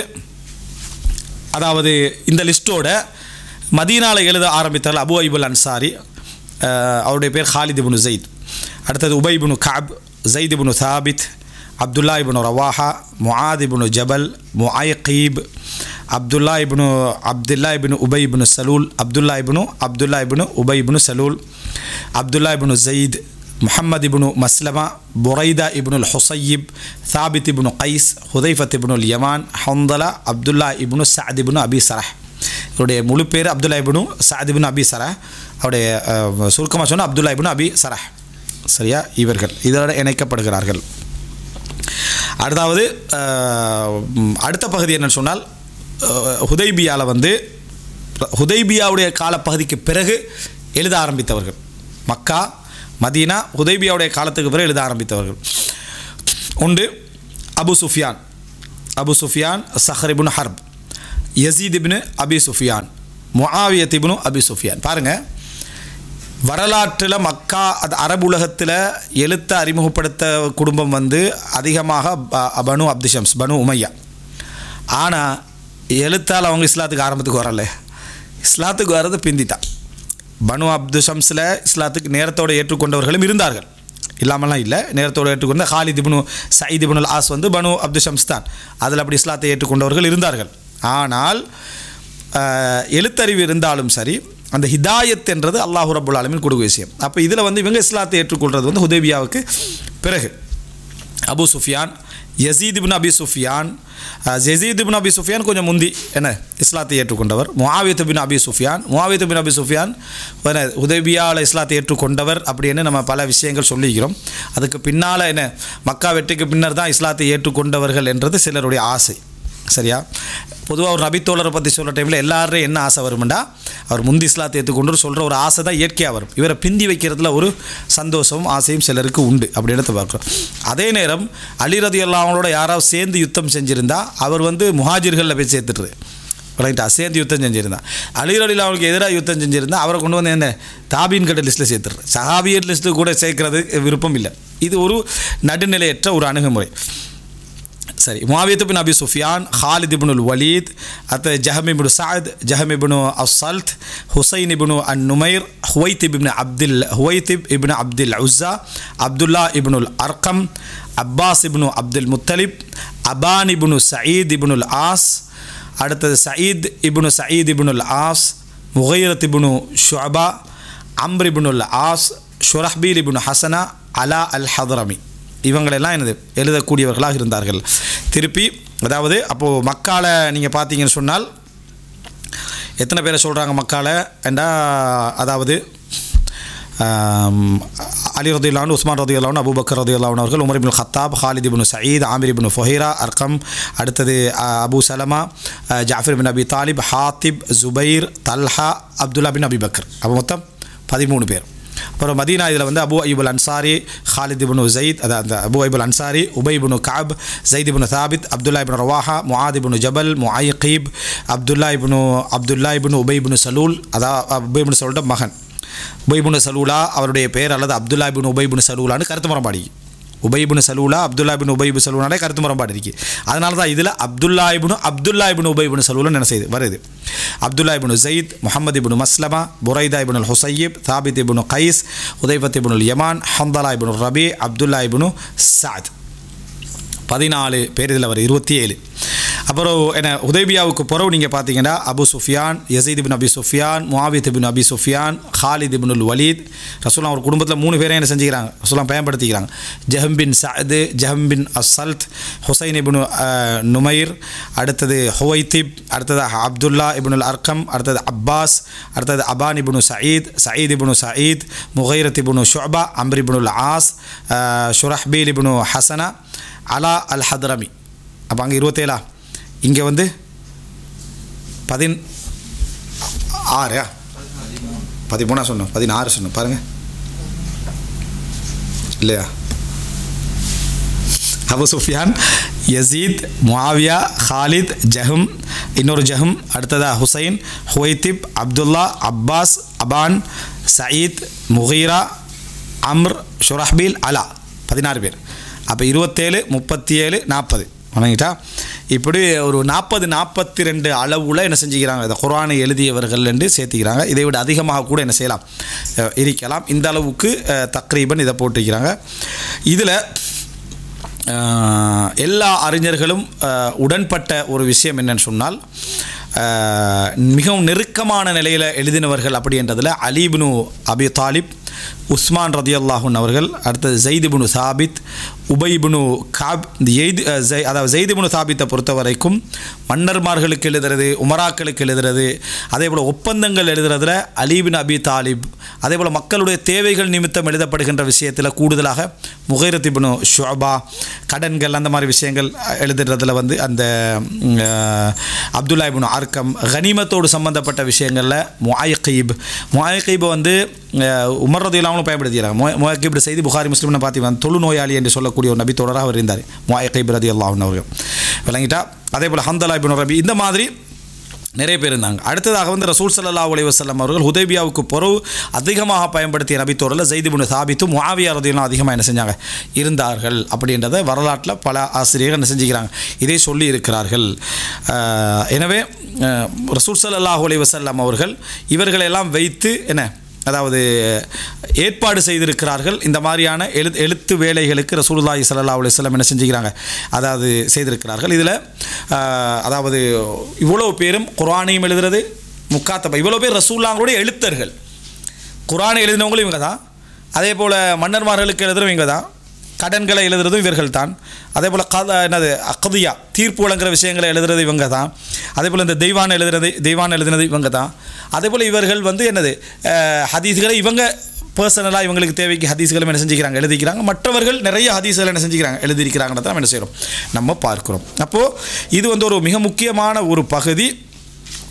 அதாவது இந்த லிஸ்ட்டோட மதீனாவில் எழுத ஆரம்பித்தார்கள் அபு அய்யூப் அன்சாரி, அவருடைய பேர் ஹாலித் இப்னு ஸைத். அடுத்தது உபை இப்னு கஅப், ஸைத் இப்னு சாபித், அப்துல்லா இப்னு ரவாஹா, முஆத் இப்னு ஜபல், முஅய்கீப், அப்துல்லா இப்னு உபை இப்னு சலூல், அப்துல்லா இப்னு உபை இப்னு சலூல், அப்துல்லா இப்னு ஸைத், முஹம்மது இப்னு மஸ்லமா, புரைதா இப்னுல் ஹுசைப், சாபித் இப்னு கைஸ், ஹுதைஃபத் இப்னுல் யமான், ஹந்தலா, அப்துல்லா இப்னு சஅத் இப்னு அபி சரஹ். இவருடைய முழு பேர் அப்துல்லா இப்னு சஅத் இப்னு அபி சரஹ், அவருடைய சுருக்கமாக சொன்னால் அப்துல்லா இப்னு அபி சரஹ், சரியா? இவர்கள் இதோட இணைக்கப்படுகிறார்கள். அடுத்தாவது அடுத்த பகுதி என்னன்னு சொன்னால், ஹுதைபியாவில் வந்து ஹுதைபியாவுடைய காலப்பகுதிக்கு பிறகு எழுத ஆரம்பித்தவர்கள். மக்கா, மதீனா, ஹுதைபியாவுடைய காலத்துக்கு பிறகு எழுத ஆரம்பித்தவர்கள் உண்டு. அபு சுஃபியான், சஹர் இப்னு ஹர்ப், யசீத் இப்னு அபி சுஃபியான், முஆவியத் இப்னு அபி சுஃபியான். பாருங்கள், வரலாற்றில் மக்கா, அது அரபு உலகத்தில் எழுத்தை அறிமுகப்படுத்த குடும்பம் வந்து அதிகமாக பனு அப்து ஷம்ஸ், பனு உமையா. ஆனால் எழுத்தால் அவங்க இஸ்லாத்துக்கு ஆரம்பத்துக்கு வரல, இஸ்லாத்துக்கு வர்றது பிந்தித்தான். பனு அப்து ஷம்ஸில் இஸ்லாத்துக்கு நேரத்தோடு ஏற்றுக்கொண்டவர்களும் இருந்தார்கள், இல்லாமலாம் இல்லை. நேரத்தோடு ஏற்றுக்கொண்ட ஹாலித் இப்னு சயீத் இப்னுல் ஆஸ் வந்து பனு அப்து ஷம்ஸ் தான். அதில் அப்படி இஸ்லாத்தை ஏற்றுக்கொண்டவர்கள் இருந்தார்கள். ஆனால் எழுத்தறிவு இருந்தாலும் சரி, அந்த ஹிதாயத் என்றது அல்லாஹ் ரப்புல் ஆலமீன் கொடுக்க விஷயம். அப்போ இதில் வந்து இவங்க இஸ்லாத்தை ஏற்றுக்கொள்வது வந்து ஹுதைபியாவுக்கு பிறகு. அபு சுஃபியான், யசீத் இப்னு அபி சுஃபியான் கொஞ்சம் முந்தி என்ன இஸ்லாத்தை ஏற்றுக்கொண்டவர். முஆவியத் இப்னு அபி சுஃபியான் ஹுதைபியாவில் இஸ்லாத்தை ஏற்றுக்கொண்டவர் அப்படின்னு நம்ம பல விஷயங்கள் சொல்லிக்கிறோம். அதுக்கு பின்னால் என்ன, மக்கா வெற்றிக்கு பின்னர் தான் இஸ்லாத்தை ஏற்றுக்கொண்டவர்கள் என்றது சிலருடைய ஆசை, சரியா? பொதுவாக ஒரு நபித்தோழரை பற்றி சொல்கிற டைமில் எல்லாரும் என்ன ஆசை வரும்டா, அவர் முந்தி இஸ்லாத்தை ஏற்றுக்கொண்டு சொல்கிற ஒரு ஆசை தான் இயற்கையாக வரும். இவரை பிந்தி வைக்கிறதுல ஒரு சந்தோஷமும் ஆசையும் சிலருக்கு உண்டு அப்படின்னு பார்க்குறோம். அதே நேரம் அலி ரலியல்லாஹு அன்ஹுவோட யாராவது சேர்ந்து யுத்தம் செஞ்சுருந்தா அவர் வந்து முஹாஜிர்களில் போய் சேர்த்துட்டுரு, ரைட் சேர்ந்து யுத்தம் செஞ்சுருந்தான். அலி ரலியல்லாஹு அவருக்கு எதிராக யுத்தம் செஞ்சுருந்தா அவரை கொண்டு வந்து என்ன தாபீன் கட்ட லிஸ்ட்டில் சேர்த்துடுறேன். சஹாபியர் லிஸ்ட்டு கூட சேர்க்கறது விருப்பம் இல்லை. இது ஒரு நடுநிலையற்ற ஒரு அணுகுமுறை. சரி, முஆவியா பின் அபி சுஃபியான், ஹாலித் இப்னுல் வலீத், அடுத்து ஜஹம் இப்னு சஅத், ஜஹம் இப்னு அஸ்ஸல்த், ஹுசைன் இப்னு அன்-நுமைர், ஹுவைத்திப் இப்னு அப்துல் உஸ்ஸா, அப்துல்லா இப்னுல் அர்கம், அப்பாஸ் இப்னு அப்துல் முத்தலிப், அபான் இப்னு சயீத் இப்னுல் ஆஸ், அடுத்தது சயீத் இப்னுல் ஆஸ், முகைரத் இப்னு ஷுஅபா, அம்ர் இப்னுல் ஆஸ், ஷுரஹ்பீல் இப்னு ஹசனா, அலா அல் ஹதரமி, இவங்களெல்லாம் என்னது எழுதக்கூடியவர்களாக இருந்தார்கள். திருப்பி அதாவது அப்போது மக்கால நீங்கள் பார்த்தீங்கன்னு சொன்னால் எத்தனை பேரை சொல்கிறாங்க மக்கால என்றா, அதாவது அலி ரலியல்லாஹு அன்ஹு, உஸ்மான் ரலியல்லாஹு அன்ஹு, அபூபக்கர் ரலியல்லாஹு அன்ஹு அவர்கள், உமர் இப்னு கத்தாப், ஹாலித் இப்னு சயீத், ஆமிர் இப்னு ஃபுஹைரா, அர்கம், அடுத்தது அபு சலமா, ஜாஃபர் பின் அபி தாலிப், ஹாத்திப், ஜுபைர், தல்ஹா, அப்துல்லா பின் அபி பக்கர். அப்போ மொத்தம் 13 பேர். அப்புறம் மதீனா இதில் வந்து அபு அய்யூப் அன்சாரி, ஹாலித் இப்னு ஸைத், அந்த அபு அய்யூப் அன்சாரி, உபை இப்னு கஅப், ஸைத் இப்னு தாபித், அப்துல்லா இப்னு ரவாஹா, முஆத் இப்னு ஜபல், முஐகீப், அப்துல்லா இப்னு உபை இப்னு சலூல், அதாவது உபை இப்னு சலூலோட மகன் உபை இப்னு சலூலா அவருடைய பேர், அல்லது அப்துல்லா இப்னு உபை இப்னு சலூலான்னு கருத்து முரண்பாடு. உபை இப்னு சலூலா, அப்துல்லா இப்னு உபை இப்னு சலூலானே கருத்து முரண்பாடு இருக்குது. அதனால தான் இதில் அப்துல்லா இப்னு உபை இப்னு சலூலன்னு என்ன செய்யுது வருது. அப்துல்லா இப்னு ஸைத், முஹம்மது இப்னு மஸ்லமா, புரைதா இப்னு ஹுசைப், தாபித் இப்னு கைஸ், உதைஃபத் இப்னு யமான், ஹம்தலா இப்னு ரபி, அப்துல்லா இப்னு சஅத். 14 பேர் இதில் வரும், 27. அப்புறம் என்ன ஹுதைபியாவுக்கு பிறகு நீங்கள் பார்த்தீங்கன்னா அபு சுஃபியான், யஸீத் இப்னு அபி சுஃபியான், முஆவியா இப்னு அபி சுஃபியான், ஹாலித் இப்னுல் வலீத், ரசூலுல்லாஹ் ஒரு குடும்பத்தில் 3 பேரை என்ன செஞ்சுக்கிறாங்க, ரசூலுல்லாஹ் பயன்படுத்திக்கிறாங்க. ஜஹம் பின் சஅத், ஜஹம் பின் அஸ்ஸல்த், ஹுசைன் இப்னு நுமைர், அடுத்தது ஹுவைத்திப், அடுத்தது அப்துல்லா இப்னுல் அர்கம், அடுத்தது அப்பாஸ், அடுத்தது அபான் இப்னு சயீத் இப்னு சயீத், முகைரத் இப்னு ஷுஅபா, அம்ர் இப்னுல் ஆஸ், ஷுரஹ்பீல் இப்னு ஹசனா, அலா அல் ஹதரமி. அப்போ அங்கே 27. இங்கே வந்து 16 13 சொன்னோம், 16 சொன்னோம் பாருங்கள் இல்லையா. அபு சுஃபியான், யஸீத், முஆவியா, ஹாலித், ஜஹம், இன்னொரு ஜஹம், அடுத்ததா Hussain, ஹுவைத்திப், Abdullah, Abbas, upon, Zayed, முகீரா, Amr, ஷுரஹ்பீல், அலா, 16 பேர். அப்போ 27, 37, 40 வணங்கிட்டா. இப்படி ஒரு 40-42 அளவில் என்ன செஞ்சுக்கிறாங்க, இந்த குர்ஆனை எழுதியவர்கள் என்று சேர்த்துக்கிறாங்க. இதை விட அதிகமாக கூட என்ன செய்யலாம், இருக்கலாம். இந்த அளவுக்கு தக்ரீபன் இதை போட்டுக்கிறாங்க. இதில் எல்லா அறிஞர்களும் உடன்பட்ட ஒரு விஷயம் என்னன்னு சொன்னால், மிகவும் நெருக்கமான நிலையில் எழுதினவர்கள் அப்படின்றதில் அலி இப்னு அபி தாலிப், உஸ்மான் ரலியல்லாஹு அன்ஹு அவர்கள், அடுத்தது ஸைத் இப்னு சாபித், உபை இப்னு கஅப். அதாவது ஸைத் இப்னு சாபித்தை பொறுத்த வரைக்கும் மன்னர்மார்களுக்கு எழுதுறது, உமராக்களுக்கு எழுதுறது, அதே போல் ஒப்பந்தங்கள் எழுதுறதுல அலி இப்னு அபி தாலிப், அதே போல் மக்களுடைய தேவைகள் நிமித்தம் எழுதப்படுகின்ற விஷயத்தில் கூடுதலாக முகைரத் இப்னு ஷுஅபா, கடன்கள் அந்த மாதிரி விஷயங்கள் எழுதுறதுல வந்து அந்த அப்துல்லா இப்னு அர்கம், கனிமத்தோடு சம்பந்தப்பட்ட விஷயங்களில் முஐகீப் வந்து உமர் ரலியல்லாஹு அன்ஹு பயன்படுத்திக்கிறாங்க. முஐகீப் செய்தி புகாரி முஸ்லிம்னு பார்த்து தொழுநோயாளி என்று சொல்லக்கூடிய ஒரு நபி தொடராக அவர் இருந்தார், முஐகீப் ரலியல்லாஹு அன்ஹு அவர்கள் விளங்கிட்டா. அதே போல் ஹம்தலா இப்னு ரபி, இந்த மாதிரி நிறைய பேர் இருந்தாங்க. அடுத்ததாக வந்து ரசூல் ஸல்லல்லாஹு அலைஹி வஸல்லம் அவர்கள் ஹுதைபியாவுக்கு பிறகு அதிகமாக பயன்படுத்திய நபித்தோரில் ஸைத் இப்னு சாபித்தும் முஆவியா ரலியல்லாஹு அதிகமாக என்ன செஞ்சாங்க, இருந்தார்கள் அப்படின்றத வரலாற்றில் பல ஆசிரியர்கள் என்ன செஞ்சுக்கிறாங்க, இதை சொல்லி இருக்கிறார்கள். எனவே ரசூல் ஸல்லல்லாஹு அலைஹி வஸல்லம் அவர்கள் இவர்களெல்லாம் வைத்து என்ன, அதாவது ஏற்பாடு செய்திருக்கிறார்கள். இந்த மாதிரியான எழுத்து வேலைகளுக்கு ரசூலுல்லாஹி ஸல்லல்லாஹு அலைஹி வஸல்லம் என்ன செஞ்சுக்கிறாங்க, அதாவது செய்திருக்கிறார்கள். இதில் அதாவது இவ்வளோ பேரும் குர்ஆனையும் எழுதுறது, முக்காத்தபா, இவ்வளோ பேர் ரசூலுல்லாஹ்வுடைய எழுத்தர்கள். குர்ஆனை எழுதினவங்களும் இவங்க தான், அதே போல் மன்னர்மார்களுக்கு எழுதுறவங்க இவங்க தான், கடன்களை எழுதுறதும் இவர்கள் தான், அதே போல் அக்தியா தீர்ப்பு வழங்குகிற விஷயங்களை எழுதுறது இவங்க தான், அதே போல் இந்த தெய்வான் எழுதினது இவங்க தான். அதே போல் இவர்கள் வந்து என்னது ஹதீஸ்களை இவங்க பர்சனலாக இவங்களுக்கு தேவைக்கு ஹதீஸ்களும் என்ன செஞ்சுக்கிறாங்க, எழுதிக்கிறாங்க. மற்றவர்கள் நிறைய ஹதீஸ்களை என்ன செஞ்சுக்கிறாங்க, எழுதியிருக்கிறாங்கன்னு நம்ம என்ன செய்கிறோம், நம்ம பார்க்குறோம். அப்போது இது வந்து ஒரு மிக முக்கியமான ஒரு பகுதி.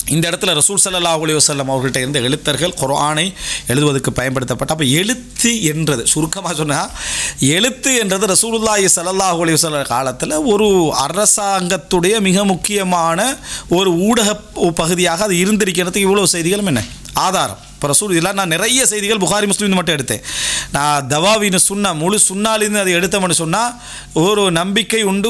இந்த இடத்துல ரசூல் ஸல்லல்லாஹு அலைஹி வஸல்லம் அவர்கள்ட்ட இருந்த எழுத்தர்கள் குர்ஆனை எழுதுவதற்கு பயன்படுத்தப்பட்ட. அப்போ எழுத்து என்றது சுருக்கமாக சொன்னால் எழுத்து என்றது ரசூலுல்லாஹி ஸல்லல்லாஹு அலைஹி வஸல்லம் காலத்தில் ஒரு அரசாங்கத்துடைய மிக முக்கியமான ஒரு ஊடக பகுதியாக அது இருந்திருக்கிறதுக்கு இவ்வளோ செய்திகளும் என்ன ஆதாரம். இப்போ ரசூல் இதெல்லாம் நான் நிறைய செய்திகள் புகாரி முஸ்லீம் மட்டும் எடுத்தேன். நான் தவாவின்னு சுன்னா முழு சுன்னாலிருந்து அதை எடுத்தோம்னு சொன்னால் ஒரு நம்பிக்கை உண்டு.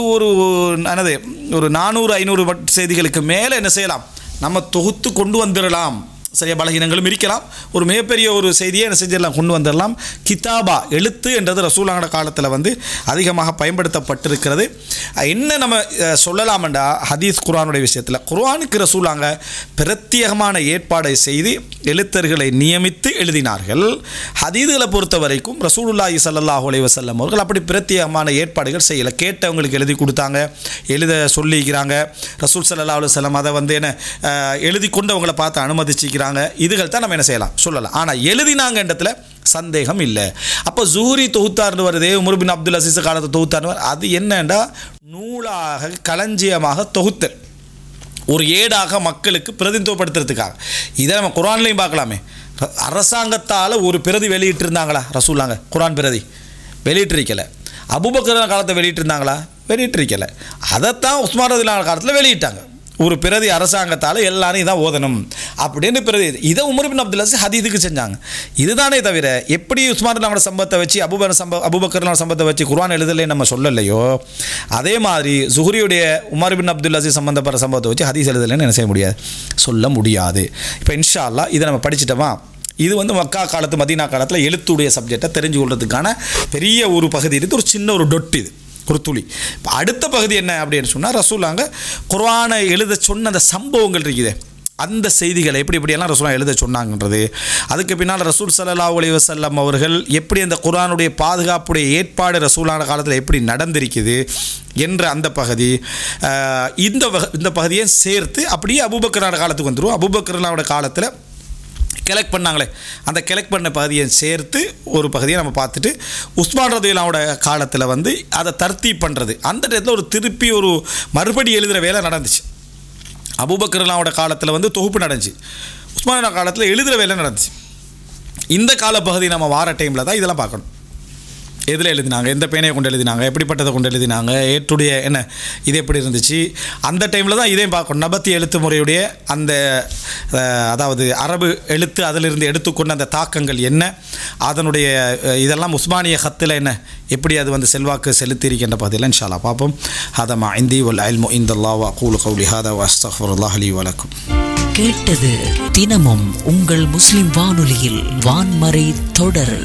ஒரு 400-500 செய்திகளுக்கு மேலே என்ன செய்யலாம், நம்ம தொகுத்து கொண்டு வந்துடலாம். சரியா, பலகீனங்களும் இருக்கலாம். ஒரு மிகப்பெரிய ஒரு செய்தியை என்ன செஞ்சிடலாம், கொண்டு வந்துடலாம். கிதாபா எழுத்து என்றது ரசூலான காலத்தில் அதிகமாக பயன்படுத்தப்பட்டிருக்கிறது. என்ன நம்ம சொல்லலாம்டா ஹதீஸ் குர்ஆனுடைய விஷயத்தில் குர்ஆனுக்கு ரசூலாங்க பிரத்யேகமான ஏற்பாடை செய்து எழுத்தர்களை நியமித்து எழுதினார்கள். ஹதீதுகளை பொறுத்த வரைக்கும் ரசூலுல்லாஹி ஸல்லல்லாஹு அலைஹி வஸல்லம் அவர்கள் அப்படி பிரத்யேகமான ஏற்பாடுகள் செய்யலை. கேட்டவங்களுக்கு எழுதி கொடுத்தாங்க, எழுத சொல்லிக்கிறாங்க. ரசூல் ஸல்லல்லாஹு அலைஹி வஸல்லம் அதை என்ன எழுதி கொண்டவங்களை பார்த்து அனுமதிச்சிக்கிறாங்க. இதுகள் தான் நம்ம என்ன செய்யலாம் சொல்லலாம். ஆனால் எழுதினாங்க இடத்துல சந்தேகம் இல்லை. அப்போ ஜூரி தொகுத்தார்னு வருது, உமர் பின் அப்துல் அசீஸ் காலத்தை தொகுத்தார்னு வருது. அது என்னண்டா நூலாக களஞ்சியமாக தொகுத்தல், ஒரு ஏடாக மக்களுக்கு பிரதிநிதித்துவப்படுத்துறதுக்காக. இதை நம்ம குர்ஆன்லையும் பார்க்கலாமே. அரசாங்கத்தால் ஒரு பிரதி வெளியிட்டிருந்தாங்களா ரசூலாங்க? குர்ஆன் பிரதி வெளியிட்டிருக்கலை. அபூபக்கர் காலத்தை வெளியிட்டிருந்தாங்களா? வெளியிட்டிருக்கலை. அதைத்தான் உஸ்மான் ரலியல்லாஹு காலத்தில் வெளியிட்டாங்க. ஒரு பிரதி அரசாங்கத்தால் எல்லாரும் இதான் ஓதணும் அப்படின்னு பிரதி. இதை உமர் பின் அப்துல் அசீஸ் ஹதீதுக்கு செஞ்சாங்க. இதுதானே தவிர எப்படி உஸ்மான் ரலியல்லாஹு சம்பவத்தை வச்சு அபூபக்கர் சம்பவத்தை வச்சு குர்ஆன் எழுதலை நம்ம சொல்லலையோ, அதே மாதிரி ஜுஹ்ரியுடைய உமர் பின் அப்துல் அசீஸ் சம்பந்தப்பட்ட சம்பவத்தை வச்சு ஹதீஸ் எழுதலைன்னு என்ன செய்ய முடியாது, சொல்ல முடியாது. இப்போ இன்ஷா அல்லாஹ் இதை நம்ம படிச்சிட்டோமா? இது மக்கா காலத்து மதீனா காலத்தில் எழுத்துடைய சப்ஜெக்டை தெரிஞ்சு கொள்றதுக்கான பெரிய ஒரு பகுதி இருக்குது. ஒரு சின்ன ஒரு டொட் இது, ஒரு துளி. இப்போ அடுத்த பகுதி என்ன அப்படின்னு சொன்னால் ரசூலாங்க குர்ஆனை எழுத சொன்ன அந்த சம்பவங்கள் இருக்குது, அந்த செய்திகளை எப்படியெல்லாம் ரசூலா எழுத சொன்னாங்கன்றது. அதுக்கு பின்னால் ரசூல் ஸல்லல்லாஹு அலைஹி வஸல்லம் அவர்கள் எப்படி அந்த குர்ஆனுடைய பாதுகாப்புடைய ஏற்பாடு ரசூலான காலத்தில் எப்படி நடந்திருக்குது என்ற அந்த பகுதி, இந்த பகுதியை சேர்த்து அப்படியே அபூபக்கரோட காலத்துக்கு வந்துடும். அபூபக்கரோட காலத்தில் கலெக்ட் பண்ணாங்களே, அந்த கலெக்ட் பண்ண பகுதியை சேர்த்து ஒரு பகுதியை நம்ம பார்த்துட்டு உஸ்மான் ரலியல்லாஹுவோட காலத்தில் அதை தர்த்தீப் பண்ணுறது, அந்த இடத்துல ஒரு திருப்பி ஒரு மறுபடி எழுதுகிற வேலை நடந்துச்சு. அபூபக்கர் ரலியல்லாஹுவோட காலத்தில் தொகுப்பு நடந்துச்சு, உஸ்மான் காலத்தில் எழுதுகிற வேலை நடந்துச்சு. இந்த கால பகுதி நம்ம வார டைமில் தான் இதெல்லாம் பார்க்கணும். எதில் எழுதினாங்க, எந்த பேனையை கொண்டு எழுதினாங்க, எப்படிப்பட்டதை கொண்டு எழுதினாங்க, ஏற்றுடைய என்ன இது எப்படி இருந்துச்சு, அந்த டைமில் தான் இதையும் பார்க்கணும். நபத்தி எழுத்து முறையுடைய அந்த அதாவது அரபு எழுத்து அதிலிருந்து எடுத்துக்கொண்ட அந்த தாக்கங்கள் என்ன, அதனுடைய இதெல்லாம் உஸ்மானிய ஹத்தில் என்ன எப்படி அது செல்வாக்கு செலுத்தியிருக்கின்ற பகுதியில் இன்ஷா அல்லாஹ் பார்ப்போம். ஹதமா இந்தி வல் இல்மு இன்தல்லாஹ் வ அகூலு கௌலி ஹாதா வ அஸ்தக்ஃபிருல்லாஹ் லி வ லக்கும். கேட்டது தினமும் உங்கள் முஸ்லிம் வானொலியில் வான்மறை தொடர்.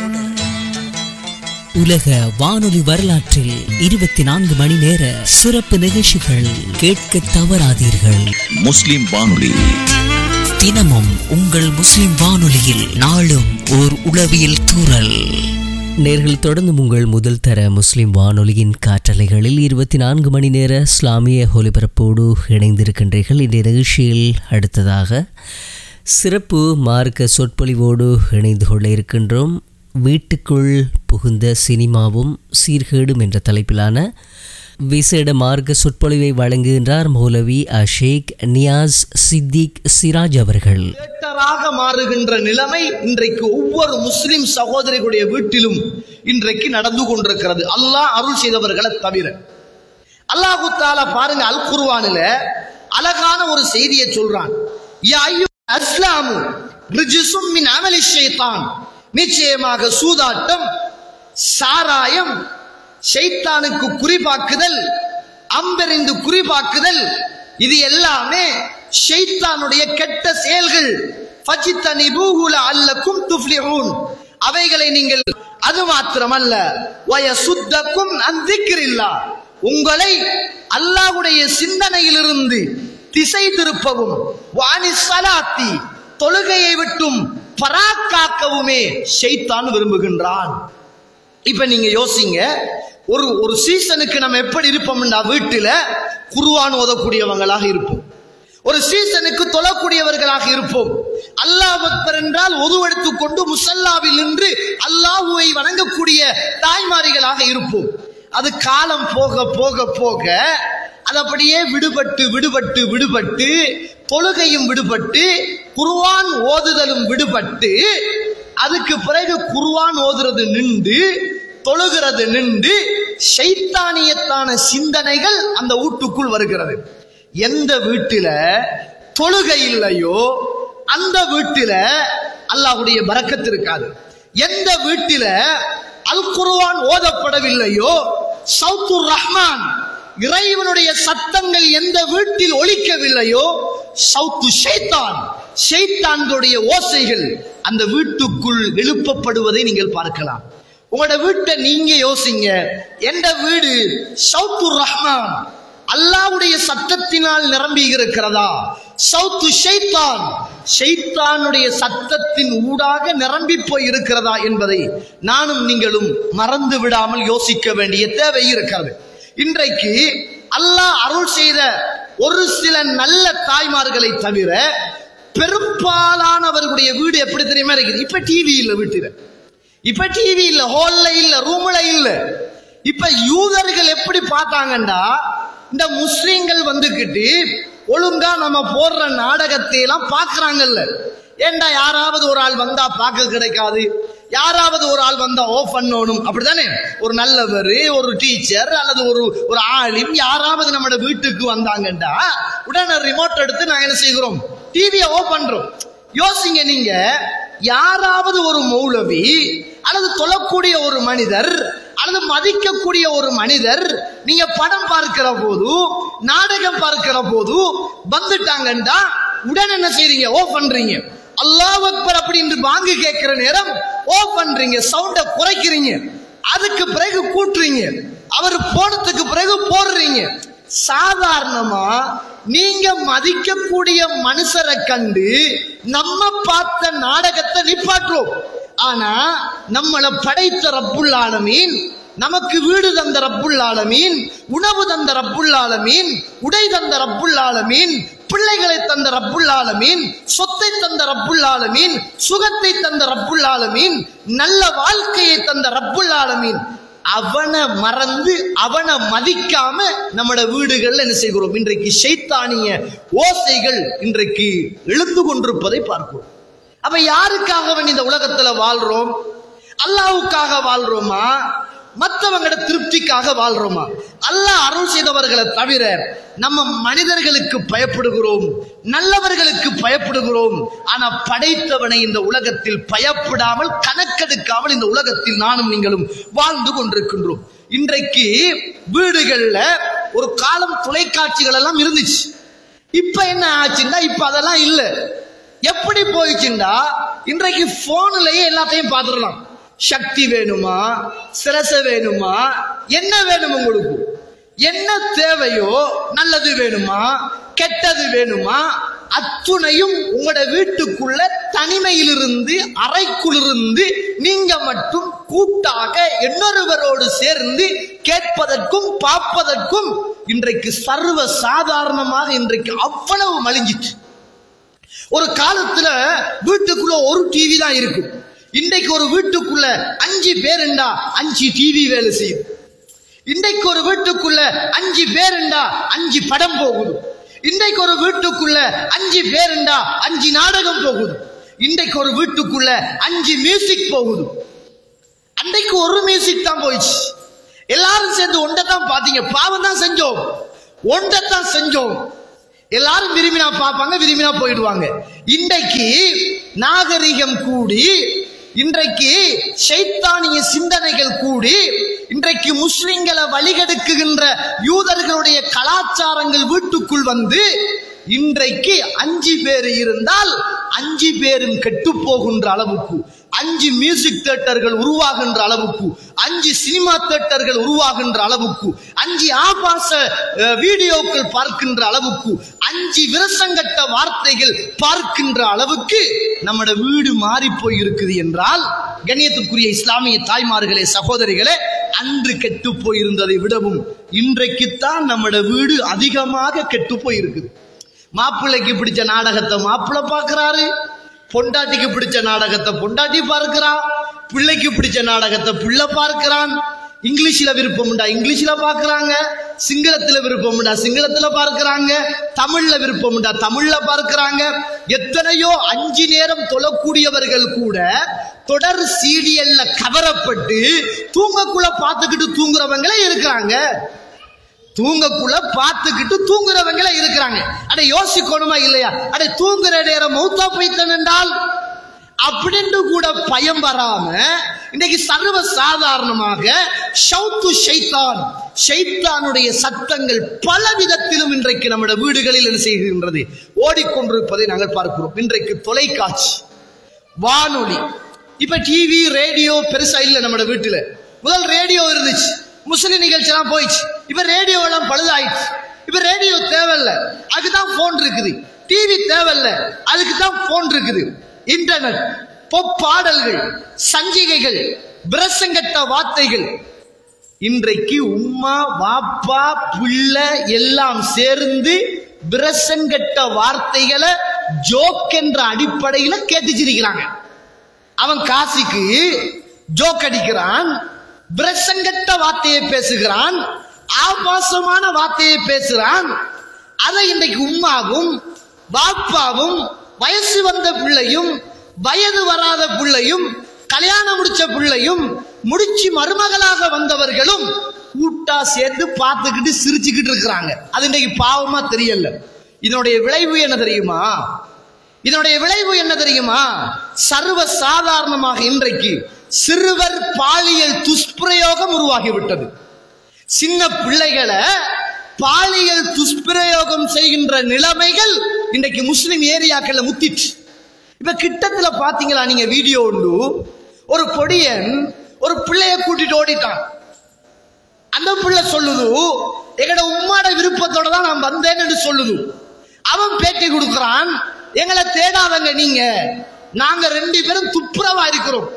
உலக வானொலி வரலாற்றில் 24 மணி நேர சிறப்பு நிகழ்ச்சிகள் கேட்க தவறாதீர்கள். முஸ்லிம் வானொலி தினமும் உங்கள் முஸ்லிம் வானொலியில் நாளும் ஓர் உளவியல் தூறல். நேர்கள் தொடர்ந்து உங்கள் முதல் தர முஸ்லிம் வானொலியின் காற்றலைகளில் 24 மணி நேர இஸ்லாமிய ஒலிபரப்போடு இணைந்திருக்கின்றீர்கள். இந்த நிகழ்ச்சியில் அடுத்ததாக சிறப்பு மார்க்க சொற்பொழிவோடு இணைந்து கொள்ள இருக்கின்றோம். வீட்டுக்குள் புகுந்த சினிமாவும் சீர்கேடும் என்ற தலைப்பிலான விசேட மார்க்க சொற்பொழிவை வழங்குகின்றார் மௌலவி ஷேக் நியாஸ் சித்திக் சிராஜ் அவர்கள். மாறுகின்ற நிலைமை இன்றைக்கு ஒவ்வொரு முஸ்லிம் சகோதரிகளுடைய வீட்டிலும் இன்றைக்கு நடந்து கொண்டிருக்கிறது, அல்லாஹ் அருள் செய்தவர்களை தவிர. அல்லாஹு தஆலா பாருங்க, அல் குர்ஆனில அழகான ஒரு செய்தியை சொல்றான். யா அய்யுல் அஸ்லாமு ரிஜ்சும் மின் அமலி ஷைத்தான். நிச்சயமாக சூதாட்டம், சாராயம், ஷைத்தானுக்கு குறிபாக்குதல், அம்பெறிந்து குறிபாக்குதல், இது எல்லாமே ஷைத்தானுடைய கெட்ட செயல்கள். ஃபஜ்தனிபூஹு லஅல்லக்கும் துஃப்லிஹூன். அவைகளை நீங்கள், அது மாத்திரமல்ல, வயசுத்தக்கும் அன் திக்ரில்லாஹ், உங்களை அல்லாஹ்வுடைய சிந்தனையிலிருந்து திசை திருப்பவும், வானிஸ் ஸலாத்தி, தொழுகையை விட்டும் பராக்காக்கவுமே ஷைத்தான் விரும்புகின்றான். இப்ப நீங்க யோசிங்க, ஒரு சீசனுக்கு நம்ம எப்படி இருப்போம்னா, வீட்டுல குர்ஆன் ஓதக்கூடியவங்களாக இருப்போம், ஒரு சீசனுக்கு தொழக்கூடியவர்களாக இருப்போம். அல்லாஹ் அக்பர் என்றால் ஒதுவெடுத்துக் கொண்டு முஸல்லாவில் நின்று அல்லாஹ்வை வணங்கக்கூடிய தாய்மாரிகளாக இருப்போம். அது காலம் போக போக போக அது அப்படியே விடுபட்டு தொழுகையும் விடுபட்டு குர்ஆன் ஓதுதலும் விடுபட்டு அதுக்கு பிறகு குர்ஆன் ஓதுறது நின்று தொழுகிறது நின்று ஷைத்தானியத்தான சிந்தனைகள் அந்த வீட்டுக்குள் வருகிறது. எந்த வீட்டில தொழுகை இல்லையோ அந்த வீட்டில அல்லாஹ்வுடைய பரக்கத் இருக்காது. எந்த வீட்டில அல் குர்ஆன் ஓதப்படவில்லையோ சௌத்துர் ரஹ்மான் இறைவனுடைய சத்தங்கள் எந்த வீட்டில் ஒலிக்கவில்லையோ சௌத்து ஷைத்தான் ஷைத்தானுடைய ஓசைகள் அந்த வீட்டுக்குள் எழுப்பப்படுவதை நீங்கள் பார்க்கலாம். உங்களோட வீட்டை நீங்க யோசிங்க. எந்த வீடு சௌத்துர் ரஹ்மான் அல்லாஹ்வுடைய சத்தத்தினால் நிரம்பி இருக்கிறதா, சௌத்து ஷைத்தான் ஷைத்தானுடைய சத்தத்தின் ஊடாக நிரம்பி போய் இருக்கிறதா என்பதை நானும் நீங்களும் மறந்து விடாமல் யோசிக்க வேண்டிய தேவை இருக்கிறது. இன்றைக்கு அல்லாஹ் அருள் செய்த ஒரு சில நல்ல தாய்மார்களை தவிர பெரும்பாலானவர்களுடைய வீடு எப்படி தெரியுமா இருக்குது? இப்ப டிவி இல்ல வீட்டுல, இப்ப டிவி இல்ல, ஹால்ல இல்ல, ரூம்ல இல்ல. இப்ப யூதர்கள் எப்படி பார்த்தாங்கண்டா, இந்த முஸ்லிம்கள் வந்துகிட்டு ஒழுங்கா நம்ம போடுற நாடகத்தை எல்லாம் பாக்குறாங்கல்ல. ஏண்டா யாராவது ஒரு ஆள் வந்தா பார்க்க கிடைக்காது, யாராவது ஒரு ஆள் வந்தா ஆஃப் பண்ணணும், அப்படித்தானே? ஒரு நல்லவர், ஒரு டீச்சர் அல்லது ஒரு ஆலிம் யாராவது நம்ம வீட்டுக்கு வந்தாங்கண்டா உடனே ரிமோட் எடுத்து நாங்க என்ன செய்கிறோம், டிவியை ஆஃப் பண்றோம். யோசிங்க நீங்க, யாராவது ஒரு மௌலவி அல்லது தொழக்கூடிய ஒரு மனிதர் அல்லது மதிக்கக்கூடிய ஒரு மனிதர் நீங்க படம் பார்க்கிற போது நாடகம் பார்க்கிற போது வந்துட்டாங்கண்டா உடனே என்ன செய்றீங்க, ஆஃப் பண்றீங்க. அல்லாஹ் அக்பர் அப்படின்னு வாங்கி கேட்கிற நேரம் ஆஃப் பண்றீங்க, சவுண்ட குறைக்கிறீங்க, அதுக்கு பிறகு கூட்டுறீங்க, அவர் போனதுக்கு பிறகு போடுறீங்க. சாதாரணமா நீங்க மதிக்கக்கூடிய மனுஷரை கண்டு நம்ம பார்த்த நாடகத்தை நிப்பாட்டுறோம். ஆனா நம்மளை படைத்த ரப்புல் ஆலமீன், நமக்கு வீடு தந்த ரப்புல் ஆலமீன், உணவு தந்த ரப்புல் ஆலமீன், உடை தந்த ரப்புல் ஆலமீன், பிள்ளைகளை தந்த ரப்புல் ஆலமீன், சொத்தை தந்த ரப்புல் ஆலமீன், சுகத்தை தந்த ரப்புல் ஆலமீன், நல்ல வாழ்க்கையை தந்த ரப்புல் ஆலமீன், அவனை மறந்து அவனை மதிக்காம நம்மட வீடுகள்ல என்ன செய்கிறோம், இன்றைக்கு ஷைத்தானிய ஓசைகள் இன்றைக்கு எழுந்து கொண்டிருப்பதை பார்க்கிறோம். அப்ப யாருக்காக இந்த உலகத்துல வாழ்றோம்? அல்லாஹ்வுக்காக வாழ்றோமா, மற்றவங்கள திருப்திக்காக வாழ்றோமா? அல்லாஹ் அருள் செய்தவர்களை தவிர நம்ம மனிதர்களுக்கு பயப்படுகிறோம், நல்லவர்களுக்கு பயப்படுகிறோம். ஆனா படைத்தவனை இந்த உலகத்தில் பயப்படாமல் கணக்கெடுக்காமல் இந்த உலகத்தில் நானும் நீங்களும் வாழ்ந்து கொண்டிருக்கின்றோம். இன்றைக்கு வீடுகள்ல ஒரு காலம் தொலைக்காட்சிகள் எல்லாம் இருந்துச்சு. இப்ப என்ன ஆச்சுன்னா இப்ப அதெல்லாம் இல்ல. எப்படி போயிடுச்சுண்டா இன்றைக்கு போன்லயே எல்லாத்தையும் பார்த்துடலாம். சக்தி வேணுமா, சிரச வேணுமா, என்ன வேணும், உங்களுக்கு என்ன தேவையோ, நல்லது வேணுமா, கெட்டது வேணுமா, அத்துணையும் உங்களோட வீட்டுக்குள்ள தனிமையிலிருந்து அறைக்குள்ளிருந்து நீங்க மட்டும் கூட்டாக இன்னொருவரோடு சேர்ந்து கேட்பதற்கும் பார்ப்பதற்கும் இன்றைக்கு சர்வ சாதாரணமாக இன்றைக்கு அவ்வளவு மலிஞ்சிச்சு. ஒரு காலத்துல வீட்டுக்குள்ள ஒரு டிவி தான் இருக்கும். இன்றைக்கு ஒரு வீட்டுக்குள்ள 5 பேருண்டா 5 டிவி வேலை செய்யுது. இன்றைக்கு ஒரு வீட்டுக்குள்ள 5 பேருண்டா 5 படம் போகுது. இன்றைக்கு ஒரு வீட்டுக்குள்ள 5 பேருண்டா 5 நாடகம் போகுது. இன்றைக்கு ஒரு வீட்டுக்குள்ள 5 மியூசிக் போகுது. அன்றைக்கு ஒரு மியூசிக் தான் போயிடுச்சு. எல்லாரும் சேர்ந்து ஒன்றைத்தான் பாத்தீங்க, பாவம் தான் செஞ்சோம், ஒன்றைத்தான் செஞ்சோம். எல்லாரும் விரும்பினா பார்ப்பாங்க, விரும்பினா போயிடுவாங்க. இன்றைக்கு நாகரிகம் கூடி, இன்றைக்கு ஷைத்தானிய சிந்தனைகள் கூடி, இன்றைக்கு முஸ்லிம்களை வழிகெடுக்குகின்ற யூதர்களுடைய கலாச்சாரங்கள் வீட்டுக்குள் வந்து இன்றைக்கு 5 பேர் இருந்தால் 5 பேரும் கெட்டு போகின்ற அளவுக்கு, 5 மியூசிக் தியேட்டர்கள் உருவாகின்ற அளவுக்கு, 5 சினிமா தியேட்டர்கள் உருவாகின்ற அளவுக்கு, 5 ஆபாச வீடியோக்கள் பார்க்கின்ற அளவுக்கு, 5 விரசங்கட்ட வார்த்தைகள் பார்க்கின்ற அளவுக்கு நம்மட வீடு மாறி போய் இருக்குது என்றால், கண்ணியத்துக்குரிய இஸ்லாமிய தாய்மார்களே, சகோதரிகளே, அன்று கெட்டு போயிருந்ததை விடவும் இன்றைக்குத்தான் நம்மட வீடு அதிகமாக கெட்டு போயிருக்குது. மாப்பிள்ளைக்கு பிடிச்ச நாடகத்தை மாப்பிள்ளை பார்க்கிறாரு, பொண்டாட்டிக்கு பிடிச்ச நாடகத்தை பொண்டாட்டி பார்க்கிறான், பிள்ளைக்கு பிடிச்ச நாடகத்தை பிள்ளை பார்க்கிறான். இங்கிலீஷ்ல விருப்பம் உண்டா இங்கிலீஷ்ல பார்க்கறாங்க, சிங்களத்துல விருப்பம் உண்டா சிங்களத்துல பார்க்கறாங்க, தமிழ்ல விருப்பம் உண்டா தமிழ்ல பார்க்கறாங்க. எத்தனையோ 5 நேரம் தொழக்கூடியவர்கள் கூட தொடர் சீரியல்ல கவரப்பட்டு தூங்கக்குள்ள பார்த்துக்கிட்டு தூங்குறவங்களே இருக்கிறாங்க. தூங்கக்குள்ள பார்த்துக்கிட்டு தூங்குறவங்களே இருக்கிறாங்க. அட யோசிக்கணுமா இல்லையா? அட தூங்குற நேரம் மௌத்தா போய்த்தன் என்றால் அப்படின்னு கூட பயம் வராம இன்னைக்கு சர்வ சாதாரணமாக ஷௌத்து ஷைத்தான், ஷைத்தானுடைய சத்தங்கள் பல விதத்திலும் இன்றைக்கு நம்முடைய வீடுகளில் என்ன செய்கின்றது, ஓடிக்கொண்டிருப்பதை நாங்கள் பார்க்கிறோம். இன்றைக்கு தொலைக்காட்சி, வானொலி, இப்ப டிவி ரேடியோ பெருசா இல்ல நம்ம வீட்டுல. முதல் ரேடியோ இருந்துச்சு, முஸ்லிம் நிகழ்ச்சி எல்லாம் போயிடுச்சு. இப்ப ரேடியோ எல்லாம் பழுதாயிடுச்சு. இப்ப ரேடியோ தேவையில்ல, அதுக்குதான் போன் இருக்குது. டிவி தேவையில்ல, அதுக்கு தான் போன் இருக்குது. இன்டர்நெட், பாடல்கள், சஞ்சிகைகள், பிரசங்கட்ட வார்த்தைகள். இன்றைக்கு உம்மா வாப்பா பிள்ளை எல்லாம் சேர்ந்து பிரசங்கட்ட வார்த்தைகளை ஜோக் என்ற அடிப்படையில கேட்டுச்சிருக்கிறாங்க. அவன் காசிக்கு ஜோக் அடிக்கிறான், பிரசங்கட்ட வார்த்தையை பேசுகிறான், ஆபாசமான வார்த்தையை பேசுகிறான். அதை இன்றைக்கு உம்மாவும் வாப்பாவும் வயசு வந்த பிள்ளையும் வயது வராத பிள்ளையும் கல்யாணம் முடிச்ச பிள்ளையும் முடிச்சு மருமகளாக வந்தவர்களும் கூட்டா சேர்ந்து பார்த்துக்கிட்டு சிரிச்சுக்கிட்டு இருக்கிறாங்க. அது இன்றைக்கு பாவமா தெரியல. இதனுடைய விளைவு என்ன தெரியுமா? இதனுடைய விளைவு என்ன தெரியுமா? சர்வ சாதாரணமாக இன்றைக்கு சிறுவர் பாலியல் துஷ்பிரயோகம் உருவாகிவிட்டது. சின்ன பிள்ளைகளை பாலியல் துஷ்பிரயோகம் செய்கின்ற நிலைமைகள் இன்றைக்கு முஸ்லிம் ஏரியாக்கள்ல முத்திச்சு. இப்ப கிட்டத்துல பாத்தீங்களா நீங்க வீடியோ உண்டு, ஒரு பொடியன் ஒரு பிள்ளைய கூட்டிட்டு ஓடிட்டான். அந்த பிள்ளை சொல்லுது, எங்கட உம்மாட விருப்பத்தோட தான் நான் வந்தேன் என்று சொல்லுது. அவன் பேட்டி கொடுக்கிறான், எங்களை தேடாதங்க நீங்க, நாங்க 2 பேரும் துப்புரவா இருக்கிறோம்.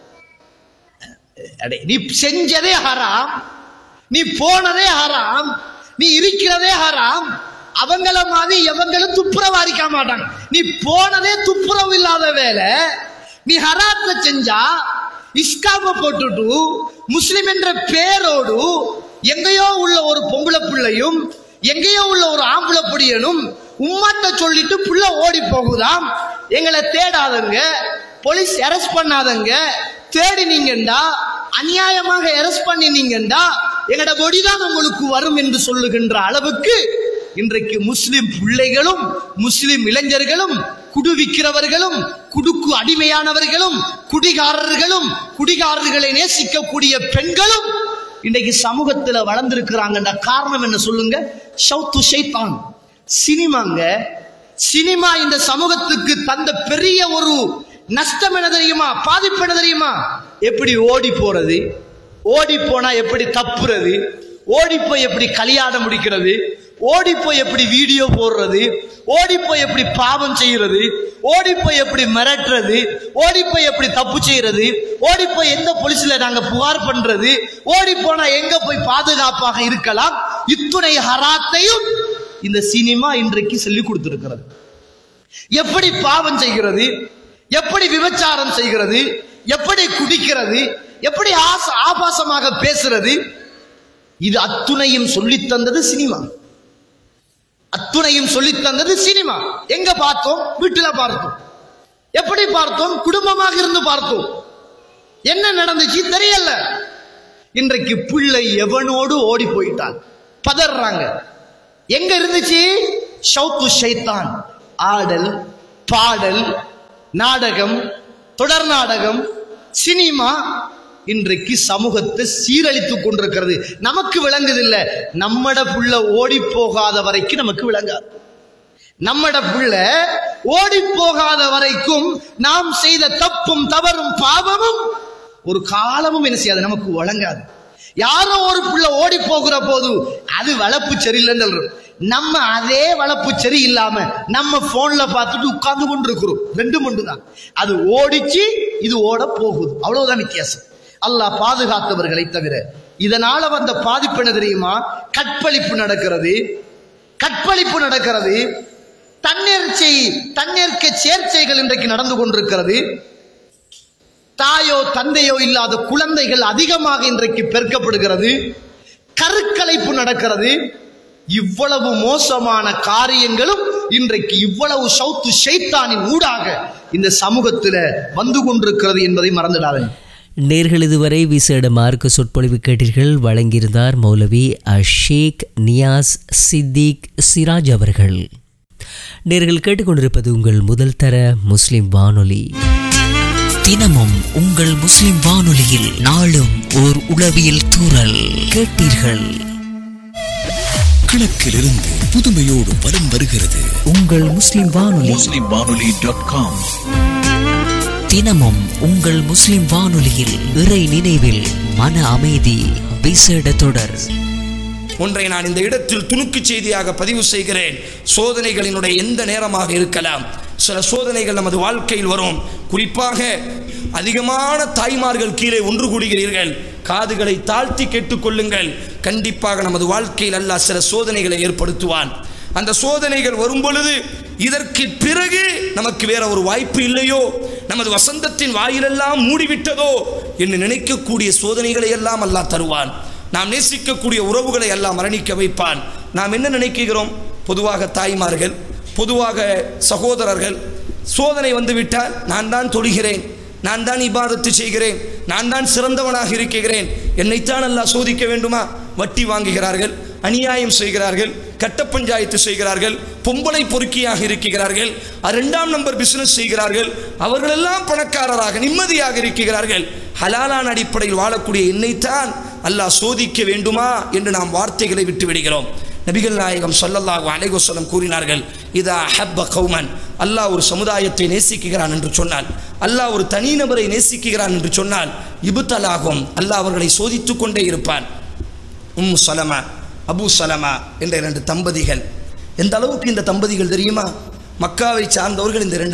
நீ செஞ்சதே ஹராம், நீ போனதே ஹராம், நீ இருக்கிறதே ஹராம். அவங்கள மாதிரி எவங்களும் துப்புரவா இருக்க மாட்டாங்க. நீ போனதே துப்புரவு இல்லாத வேலை. நீ ஹராத்த செஞ்சா இஸ்காம போட்டுட்டு முஸ்லிம் என்ற பேரோடு எங்கேயோ உள்ள ஒரு பொம்பளை பிள்ளையும் எங்கேயோ உள்ள ஒரு ஆம்பளை பொடியனும் உம்மாட்ட சொல்லிட்டு புள்ள ஓடி போகுதாம். எங்களை தேடாதங்க, போலீஸ் அரெஸ்ட் பண்ணாதங்க, தேடினீங்கண்டா அநியாயமாக அரெஸ்ட் பண்ணினீங்கண்டா எங்கட பொடிதான் உங்களுக்கு வரும் என்று சொல்லுகின்ற அளவுக்கு இன்றைக்கு முஸ்லிம் பிள்ளைகளும் முஸ்லிம் இளைஞர்களும் குடுவிக்கிறவர்களும் குடுக்கு அடிமையானவர்களும் குடிகாரர்களும் குடிகாரர்களை நேசிக்கக்கூடிய பெண்களும் இன்றைக்கு சமூகத்துல வளர்ந்திருக்கிறாங்க. காரணம் என்ன சொல்லுங்க? ஷௌத்து ஷைத்தான், சினிமாங்க. சினிமா இந்த சமூகத்துக்கு தந்த பெரிய ஒரு நஷ்டம் என்ன தெரியுமா? பாதிப்பு என்ன தெரியுமா? எப்படி ஓடி போறது, ஓடி போனா எப்படி தப்புறது, ஓடிப்போய் எப்படி கல்யாணம் முடிக்கிறது, ஓடிப்போய் எப்படி வீடியோ போடுறது, ஓடிப்போய் எப்படி பாவம் செய்யறது, ஓடிப்போய் எப்படி மிரட்டுறது, ஓடிப்போய் எப்படி தப்பு செய்யறது, ஓடிப்போய் எந்த போலீஸ்ல நாங்க புகார் பண்றது, ஓடி போனா எங்க போய் பாதுகாப்பாக இருக்கலாம். இத்துணை ஹராத்தையும் இந்த சினிமா இன்றைக்கு சொல்லிக் கொடுத்திருக்கிறது. எப்படி பாவம் செய்கிறது, எப்படி விபச்சாரம் செய்கிறது, எப்படி குடிக்கிறது, எப்படி ஆபாசமாக பேசுறது, இது அத்துணையும் சொல்லித் தந்தது சினிமா. அத்துணையும் சொல்லித் தந்தது சினிமா. எங்க பார்த்தோம்? வீட்டுல பார்த்தோம். எப்படி பார்த்தோம்? குடும்பமாக இருந்து பார்த்தோம். என்ன நடந்துச்சு தெரியல. இன்றைக்கு பிள்ளை எவனோடு ஓடி போயிட்டான், பதறாங்க. எங்க இருந்துச்சு? ஷௌத்து ஷைத்தான். ஆடல், பாடல், நாடகம், தொடர் நாடகம், சினிமா இன்றைக்கு சமூகத்தை சீரழித்துக் கொண்டிருக்கிறது. நமக்கு விளங்குதில்லை. நம்மட புள்ள ஓடி போகாத வரைக்கும் நமக்கு விளங்காது. நம்மட புள்ள ஓடி போகாத வரைக்கும் நாம் செய்த தப்பும் தவறும் பாவமும் ஒரு காலமும் என்ன செய்யாது, நமக்கு வழங்காது. யாரோ ஒரு புள்ள ஓடி போகிற போது அது வளர்ப்பு சரியில்லைன்னு, நம்ம அதே வளர்ப்பு சரி இல்லாம நம்ம போன்ல பார்த்துட்டு உட்கார்ந்து கொண்டு இருக்கிறோம். 2 தான். அது ஓடிச்சு, இது ஓட போகுது, அவ்வளவுதான் வித்தியாசம். அல்லாஹ் பாதுகாத்தவர்களை தவிர. இதனால வந்த பாதிப்பு என்ன தெரியுமா? கற்பழிப்பு நடக்கிறது, கற்பழிப்பு நடக்கிறது, தன்னேர்க்க சேர்ச்சைகள் இன்றைக்கு நடந்து கொண்டிருக்கிறது. தாயோ தந்தையோ இல்லாத குழந்தைகள் அதிகமாக இன்றைக்கு பெருக்கப்படுகிறது, கருக்கலைப்பு நடக்கிறது. இவ்வளவு மோசமான காரியங்களும் இன்றைக்கு இவ்வளவு சௌத்து ஷைத்தானின் ஊடாக இந்த சமூகத்தில் வந்து கொண்டிருக்கிறது என்பதை மறந்துடாதீங்க. நேர்கள் இதுவரை விசேட மார்க்க சொற்பொழிவு கேட்டீர்கள். வழங்கியிருந்தார் மௌலவி ஷேக் நியாஸ் சித்திக் சிராஜ் அவர்கள். நேர்கள் கேட்டுக்கொண்டிருப்பது உங்கள் முதல் தர முஸ்லிம் வானொலி. தினமும் உங்கள் முஸ்லிம் வானொலியில் நாளும் ஓர் உளவியல் தூறல் கேட்டீர்கள். கிழக்கிலிருந்து புதுமையோடு வலம் வருகிறது உங்கள் முஸ்லிம் வானொலி. muslimwanoli.com. தினமும் உங்கள் முஸ்லிம் வானொலியில் இறை நினைவில் மன அமைதி விசேட தொடர். ஒன்றை நான் இந்த இடத்தில் துணுக்கு செய்தியாக பதிவு செய்கிறேன். சோதனைகளினுடைய எந்த நேரமாக இருக்கலாம். சில சோதனைகள் நமது வாழ்க்கையில் வரும். குறிப்பாக அதிகமான தாய்மார்கள் கீழே ஒன்று கூடுகிறீர்கள். காதுகளை தாழ்த்தி கேட்டுக்கொள்ளுங்கள். கண்டிப்பாக நமது வாழ்க்கையில் அல்லாஹ் சில சோதனைகளை ஏற்படுத்துவான். அந்த சோதனைகள் வரும் பொழுது இதற்கு பிறகு நமக்கு வேற ஒரு வாய்ப்பு இல்லையோ, நமது வசந்தத்தின் வாயிலெல்லாம் மூடிவிட்டதோ என்று நினைக்கக்கூடிய சோதனைகளை எல்லாம் அல்லாஹ் தருவான். நாம் நேசிக்கக்கூடிய உறவுகளை எல்லாம் மரணிக்க வைப்பான். நாம் என்ன நினைக்கிறோம்? பொதுவாக தாய்மார்கள், பொதுவாக சகோதரர்கள், சோதனை வந்துவிட்டால் நான் தான் தொழுகிறேன், நான் தான் இபாதத்து செய்கிறேன், நான் தான் சிறந்தவனாக இருக்கிறேன், என்னைத்தான் அல்லாஹ் சோதிக்க வேண்டுமா? வட்டி வாங்குகிறார்கள், அநியாயம் செய்கிறார்கள், கட்ட பஞ்சாயத்து செய்கிறார்கள், பொம்பளை பொறுக்கியாக இருக்கிறார்கள், 2ஆம் நம்பர் பிசினஸ் செய்கிறார்கள், அவர்களெல்லாம் பணக்காரராக நிம்மதியாக இருக்கிறார்கள். ஹலாலான அடிப்படையில் வாழக்கூடிய என்னைத்தான் அல்லாஹ் சோதிக்க வேண்டுமா என்று நாம் வார்த்தைகளை விட்டு விடுகிறோம். நபிகள் நாயகம் ஸல்லல்லாஹு அலைஹி வஸல்லம் கூறினார்கள், இதா ஹப்ப கௌமன், அல்லாஹ் ஒரு சமுதாயத்தை நேசிக்கிறான் என்று சொன்னால், அல்லாஹ் ஒரு தனிநபரை நேசிக்கிறான் என்று சொன்னால், இப்தலாகும், அல்லாஹ் அவர்களை சோதித்து கொண்டே இருப்பான். உம்மு சலமா, அபு சலமா என்ற 2 தம்பதிகள். எந்த அளவுக்கு இந்த தம்பதிகள் தெரியுமா? மக்காவை சார்ந்தவர்கள். இந்த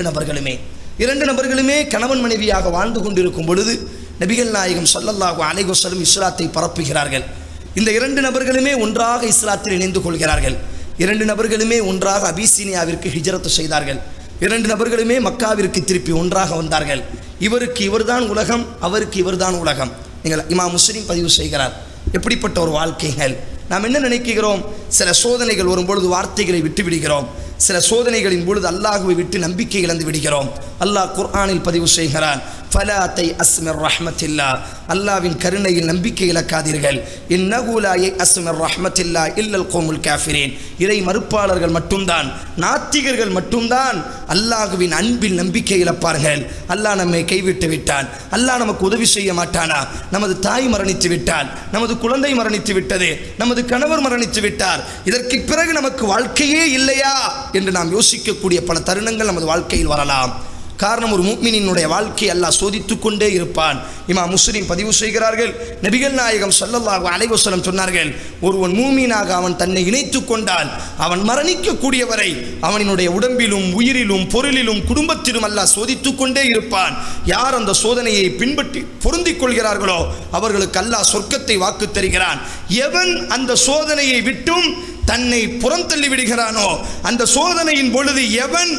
2 நபர்களுமே கணவன் மனைவியாக வாழ்ந்து கொண்டிருக்கும் பொழுது நபிகள் நாயகம் ஸல்லல்லாஹு அலைஹி வஸல்லம் இஸ்லாத்தை பரப்புகிறார்கள். இந்த 2 நபர்களுமே ஒன்றாக இஸ்லாத்தில் இணைந்து கொள்கிறார்கள். 2 நபர்களுமே ஒன்றாக அபிசீனியாவிற்கு ஹிஜ்ரத் செய்தார்கள். 2 நபர்களுமே மக்காவிற்கு திருப்பி ஒன்றாக வந்தார்கள். இவருக்கு இவர்தான் உலகம், அவருக்கு இவர்தான் உலகம். நீங்கள் இமாம் முஸ்லிம் பதிவு செய்கிறார். எப்படிப்பட்ட ஒரு வாழ்க்கைகள்! நாம் என்ன நினைக்கிறோம்? சில சோதனைகள் வரும்பொழுது வார்த்தைகளை விட்டு விடுகிறோம். சில சோதனைகளின் பொழுது அல்லாஹ்வை விட்டு நம்பிக்கை இழந்து விடுகிறோம். அல்லாஹ் குர்ஆனில் பதிவு செய்கிறான், ஃபலா தைஅஸ் மிர் ரஹ்மத்தில்லாஹ், அல்லாஹ்வின் கருணையில் நம்பிக்கை இழக்காதீர்கள். இன்னஹு லா யைஅஸ் மிர் ரஹ்மத்தில்லாஹ் இல்லல் கௌமுல் காஃபிரீன், இறை மறுப்பாளர்கள் மட்டும்தான், நாத்திகர்கள் மட்டும்தான் அல்லாஹ்வின் அன்பில் நம்பிக்கை இழப்பார்கள். அல்லாஹ் நம்மை கைவிட்டு விட்டான், அல்லாஹ் நமக்கு உதவி செய்ய மாட்டானா? நமது தாய் மரணித்து விட்டால், நமது குழந்தை மரணித்து விட்டது, நமது கணவர் மரணித்து விட்டார், இதற்கு பிறகு நமக்கு வாழ்க்கையே இல்லையா என்று நாம் யோசிக்கக்கூடிய பல தருணங்கள் நமது வாழ்க்கையில் வரலாம். காரணம், ஒரு முஃமினினுடைய வாழ்க்கை அல்லாஹ் சோதித்துக் கொண்டே இருப்பான். இமாம் முஸ்லிம் பதிவு செய்கிறார்கள், நபிகள் நாயகம் ஸல்லல்லாஹு அலைஹி வஸல்லம் சொன்னார்கள், ஒருவன் மூமீனாக அவன் தன்னை இணைத்துக் கொண்டால் அவன் மரணிக்கக்கூடிய வரை அவனினுடைய உடம்பிலும் உயிரிலும் பொருளிலும் குடும்பத்திலும் அல்லாஹ் சோதித்துக் கொண்டே இருப்பான். யார் அந்த சோதனையை பின்பற்றி பொருந்திக் கொள்கிறார்களோ அவர்களுக்கு அல்லாஹ் சொர்க்கத்தை வாக்கு தருகிறான். எவன் அந்த சோதனையை விட்டும் தன்னை புறந்தள்ளி விடுகிறானோ, அந்த சோதனையின் பொழுது எவன்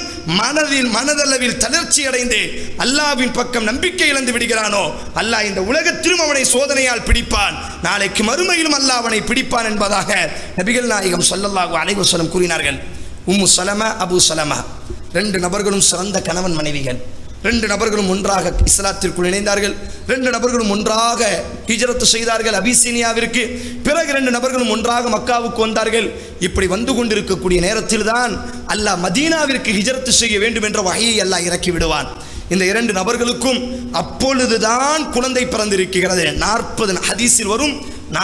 மனதளவில் தளர்ச்சி அடைந்து அல்லாஹ்வின் பக்கம் நம்பிக்கை இழந்து விடுகிறானோ, அல்லாஹ் இந்த உலகத்திலும் அவனை சோதனையால் பிடிப்பான், நாளைக்கு மறுமையிலும் அல்லாஹ் அவனை பிடிப்பான் என்பதாக நபிகள் நாயகம் ஸல்லல்லாஹு அலைஹி வஸல்லம் கூறினார்கள். உம்மு சலமா, அபு சலமா 2 நபர்களும் சிறந்த கணவன் மனைவிகள். 2 நபர்களும் ஒன்றாக இஸ்லாத்திற்குள் இணைந்தார்கள். 2 நபர்களும் ஒன்றாக ஹிஜ்ரத் செய்தார்கள் அபிசீனியாவிற்கு. பிறகு 2 நபர்களும் ஒன்றாக மக்காவுக்கு வந்தார்கள். இப்படி வந்து கொண்டிருக்கக்கூடிய நேரத்தில் தான் அல்லாஹ் மதீனாவிற்கு ஹிஜ்ரத் செய்ய வேண்டும் என்ற வஹீயை அல்லாஹ் இறக்கி விடுவான். இந்த 2 நபர்களுக்கும் அப்பொழுதுதான் குழந்தை பிறந்திருக்கிறது. 40 ஹதீஸில் வரும்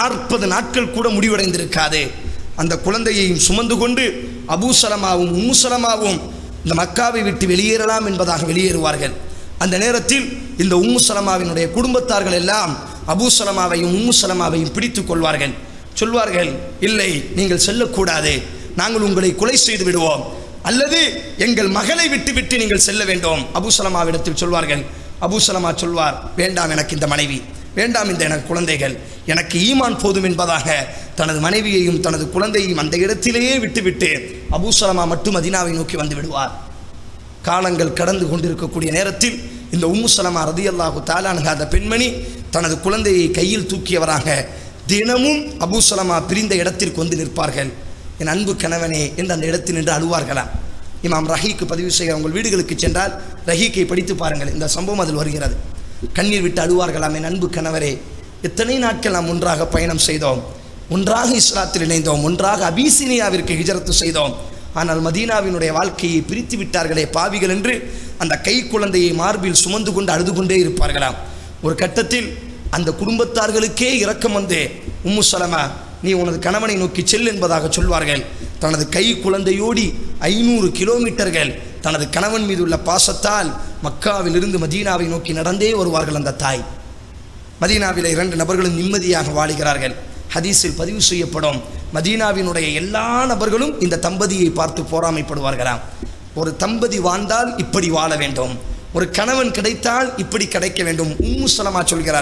40 நாட்கள் கூட முடிவடைந்திருக்காது. அந்த குழந்தையையும் சுமந்து கொண்டு அபூ சலமாவும் உம்மு சலமாவும் இந்த மக்காவை விட்டு வெளியேறலாம் என்பதாக வெளியேறுவார்கள். அந்த நேரத்தில் இந்த உம்மு சலமாவினுடைய குடும்பத்தார்கள் எல்லாம் அபூ சலமாவையும் உம்மு சலமாவையும் பிடித்துக் கொள்வார்கள். சொல்வார்கள், இல்லை, நீங்கள் செல்லக்கூடாது, நாங்கள் உங்களை கொலை செய்து விடுவோம், அல்லது எங்கள் மகளை விட்டு நீங்கள் செல்ல வேண்டும். அபூ சலமாவிடத்தில் சொல்வார்கள். அபூ சலமா சொல்வார், வேண்டாம், எனக்கு இந்த மனைவி வேண்டாம், இந்த எனக்கு குழந்தைகள், எனக்கு ஈமான் போதும் என்பதாக தனது மனைவியையும் தனது குழந்தையையும் அந்த இடத்திலேயே விட்டுவிட்டு அபூ சலமா மட்டும் மதீனாவை நோக்கி வந்து விடுவார். காலங்கள் கடந்து கொண்டிருக்கக்கூடிய நேரத்தில் இந்த உம்மு சலமா ரலியல்லாஹு தஆலா அன்ஹா அந்த பெண்மணி தனது குழந்தையை கையில் தூக்கியவராக தினமும் அபூ சலமா பிரிந்த இடத்திற்கு வந்து நிற்பார்கள். என் அன்பு கணவனே என்று அந்த இடத்தில் நின்று அழுவார்களாம். இமாம் ரஹீக்கு பதிவு செய்கிற உங்கள் வீடுகளுக்கு சென்றால் ரஹீக்கை படித்து பாருங்கள், இந்த சம்பவம் அதில் வருகிறது. கண்ணீர் விட்டு அழுவார்களாம், என் அன்பு கணவரே, எத்தனை நாட்கள் நாம் ஒன்றாக பயணம் செய்தோம், ஒன்றாக இஸ்லாத்தில் இணைந்தோம், ஒன்றாக அபிசீனியாவிற்கு ஹிஜரத்து செய்தோம். ஆனால் மதீனாவினுடைய வாழ்க்கையை பிரித்து விட்டார்களே பாவிகள் என்று அந்த கை குழந்தையை மார்பில் சுமந்து கொண்டு அழுது கொண்டே இருப்பார்களாம். ஒரு கட்டத்தில் அந்த குடும்பத்தார்களுக்கே இரக்கம் வந்து, உம்மு சலமா, நீ உனது கணவனை நோக்கி செல் என்பதாக சொல்வார்கள். தனது கை குழந்தையோடி 500 கிலோமீட்டர்கள் தனது கணவன் மீது உள்ள பாசத்தால் மக்காவிலிருந்து மதீனாவை நோக்கி நடந்தே வருவார்கள். அந்த தாய் மதீனாவில் 2 நபர்களும் நிம்மதியாக வாழுகிறார்கள். ஹதீஸில் பதிவு செய்யப்படும், மதீனாவினுடைய எல்லா நபர்களும் இந்த தம்பதியை பார்த்து பொறாமைப்படுவார்களாம். ஒரு தம்பதி வாழ்ந்தால் இப்படி வாழ வேண்டும், ஒரு கணவன் கிடைத்தால் இப்படி கிடைக்க வேண்டும். உம்மு சலமா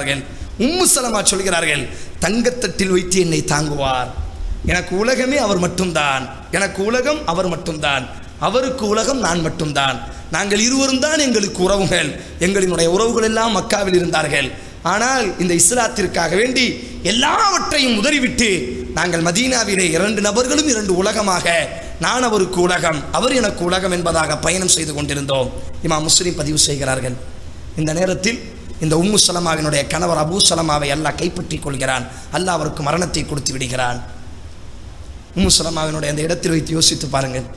சொல்கிறார்கள், தங்கத்தட்டில் வைத்து என்னை தாங்குவார். எனக்கு உலகமே அவர் மட்டும்தான், எனக்கு உலகம் அவர் மட்டும்தான், அவருக்கு உலகம் நான் மட்டும்தான். நாங்கள் இருவரும் தான் எங்களுக்கு உறவுகள். எங்களினுடைய உறவுகள் எல்லாம் மக்காவில் இருந்தார்கள். ஆனால் இந்த இஸ்லாத்திற்காக வேண்டி எல்லாவற்றையும் உதறிவிட்டு நாங்கள் மதீனாவிலே 2 நபர்களும் 2 உலகமாக, நான் அவருக்கு உலகம், அவர் எனக்கு உலகம் என்பதாக பயணம் செய்து கொண்டிருந்தோம். இமாம் முஸ்லிம் பதிவு செய்கிறார்கள். இந்த நேரத்தில் இந்த உம்மு சலமாவினுடைய கணவர் அபூ சலமாவை அல்லாஹ் கைப்பற்றி கொள்கிறான். அல்லாஹ் அவருக்கு மரணத்தை கொடுத்து விடுகிறான். உம்மு சலமாவினுடைய அந்த இடத்தில் வைத்து யோசித்து பாருங்கள்.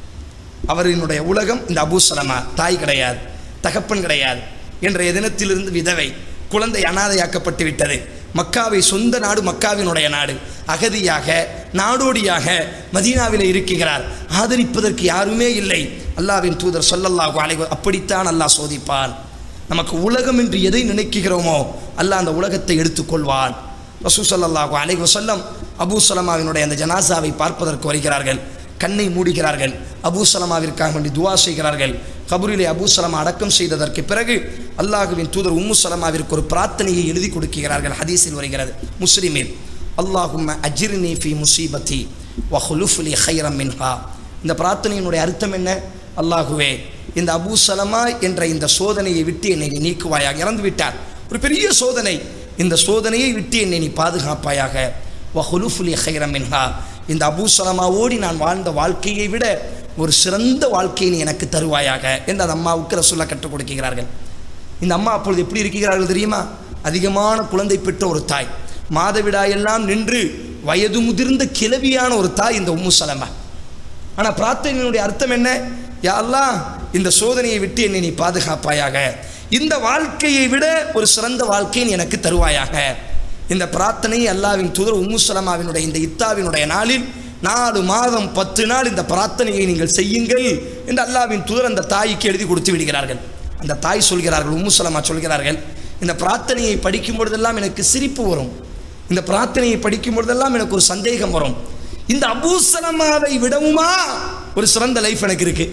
அவரினுடைய உலகம் இந்த அபூ சலமா, தாய் கிடையாது, தகப்பன் கிடையாது. இன்றைய தினத்திலிருந்து விதவை, குழந்தை அனாதையாக்கப்பட்டு விட்டது. மக்காவை சொந்த நாடு, மக்காவினுடைய நாடு, அகதியாக நாடோடியாக மதீனாவிலே இருக்கிறார். ஆதரிப்பதற்கு யாருமே இல்லை. அல்லாஹ்வின் தூதர் ஸல்லல்லாஹு அலைஹி வஸல்லம் அப்படித்தான் அல்லாஹ் சோதிப்பான். நமக்கு உலகம் என்று எதை நினைக்கிறோமோ அல்லாஹ் அந்த உலகத்தை எடுத்துக்கொள்வான். ரசூல் ஸல்லல்லாஹு அலைஹி வஸல்லம் அபூ சலமாவினுடைய அந்த ஜனாசாவை பார்ப்பதற்கு வருகிறார்கள். கண்ணை மூடுகிறார்கள். அபூ சலமாவிற்காக வேண்டி துவா செய்கிறார்கள். கபூரிலே அபூ சலமா அடக்கம் செய்ததற்கு பிறகு அல்லாஹ்வின் தூதர் உம்மு சலமாவிற்கு ஒரு பிரார்த்தனையை எழுதி கொடுக்கிறார்கள். ஹதீஸில் வருகிறது, முஸ்லிமில், அல்லாஹும்ம அஜிர்னி ஃபீ முஸீபத்தி வ ஹுலுஃப் லி கைரம் மின்ஹா. இந்த பிரார்த்தனையினுடைய அர்த்தம் என்ன? அல்லாஹுவே, இந்த அபூ சலமா என்ற இந்த சோதனையை விட்டு என்னை நீ நீக்குவாயாக. இறந்து விட்டார், ஒரு பெரிய சோதனை, இந்த சோதனையை விட்டு என்னை நீ பாதுகாப்பாயாக. வ ஹுலுஃப் லி கைரம் மின்ஹா, இந்த அபூ சலமாவோடு நான் வாழ்ந்த வாழ்க்கையை விட ஒரு சிறந்த வாழ்க்கையை நீ எனக்கு தருவாயாக என்று அந்த அம்மாவுக்கு ரசூலுல்லாஹ் கற்றுக் கொடுக்கிறார்கள். இந்த அம்மா அப்பொழுது எப்படி இருக்கிறார்கள் தெரியுமா? அதிகமான குழந்தை பெற்ற ஒரு தாய், மாதவிடாயெல்லாம் நின்று வயது முதிர்ந்த கிழவியான ஒரு தாய் இந்த உம்மு சலமா. ஆனால் பிரார்த்தனையினுடைய அர்த்தம் என்ன? யா அல்லாஹ், இந்த சோதனையை விட்டு என்னை நீ பாதுகாப்பாயாக, இந்த வாழ்க்கையை விட ஒரு சிறந்த வாழ்க்கையை நீ எனக்கு தருவாயாக. இந்த பிரார்த்தனையை அல்லாஹ்வின் தூதர் உம்மு சலமாவினுடைய இந்த இத்தாவினுடைய நாளில் 4 மாதம் 10 நாள் இந்த பிரார்த்தனையை நீங்கள் செய்யுங்கள் என்று அல்லாஹ்வின் தூதர் அந்த தாய்க்கு எழுதி கொடுத்து விடுகிறார்கள். அந்த தாய் சொல்கிறார்கள், உம்மு சலமா சொல்கிறார்கள், இந்த பிரார்த்தனையை படிக்கும் பொழுதெல்லாம் எனக்கு சிரிப்பு வரும், இந்த பிரார்த்தனையை படிக்கும் பொழுதெல்லாம் எனக்கு ஒரு சந்தேகம் வரும். இந்த அபூ சலமாவை விடவுமா ஒரு சிறந்த லைஃப் எனக்கு இருக்கு?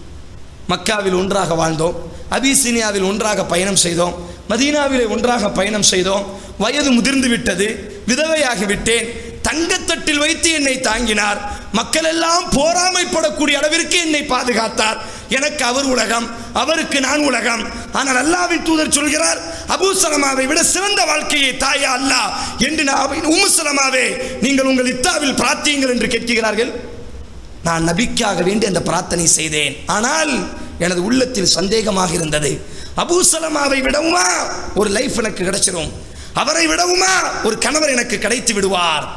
மக்காவில் ஒன்றாக வாழ்ந்தோம், அபிசீனியாவில் ஒன்றாக பயணம் செய்தோம், மதீனாவிலே ஒன்றாக பயணம் செய்தோம். வயது முதிர்ந்து விட்டது, விதவையாகிவிட்டேன். தங்கத்தட்டில் வைத்து என்னை தாங்கினார். மக்கள் எல்லாம் போராமைப்படக்கூடிய அளவிற்கு என்னை பாதுகாத்தார். எனக்கு அவர் உலகம், அவருக்கு நான் உலகம். ஆனால் அல்லாஹ்வின் தூதர் சொல்கிறார், அபூ சலமாவை விட சிறந்த வாழ்க்கையை தாயா அல்லாஹ் என்று உம்மு சலமாவே, நீங்கள் உங்கள் இத்தாவில் பிரார்த்தியுங்கள் என்று கேட்கிறார்கள். நான் நபிக்காக வேண்டி அந்த பிரார்த்தனை செய்தேன். ஆனால் எனது உள்ளத்தில் சந்தேகமாக இருந்தது, அபூ சலமாவை விடவுமா ஒரு லைஃப் எனக்கு கிடைச்சிரும், அவரை விடவுமா ஒரு கணவர் எனக்கு கிடைத்து விடுவார்.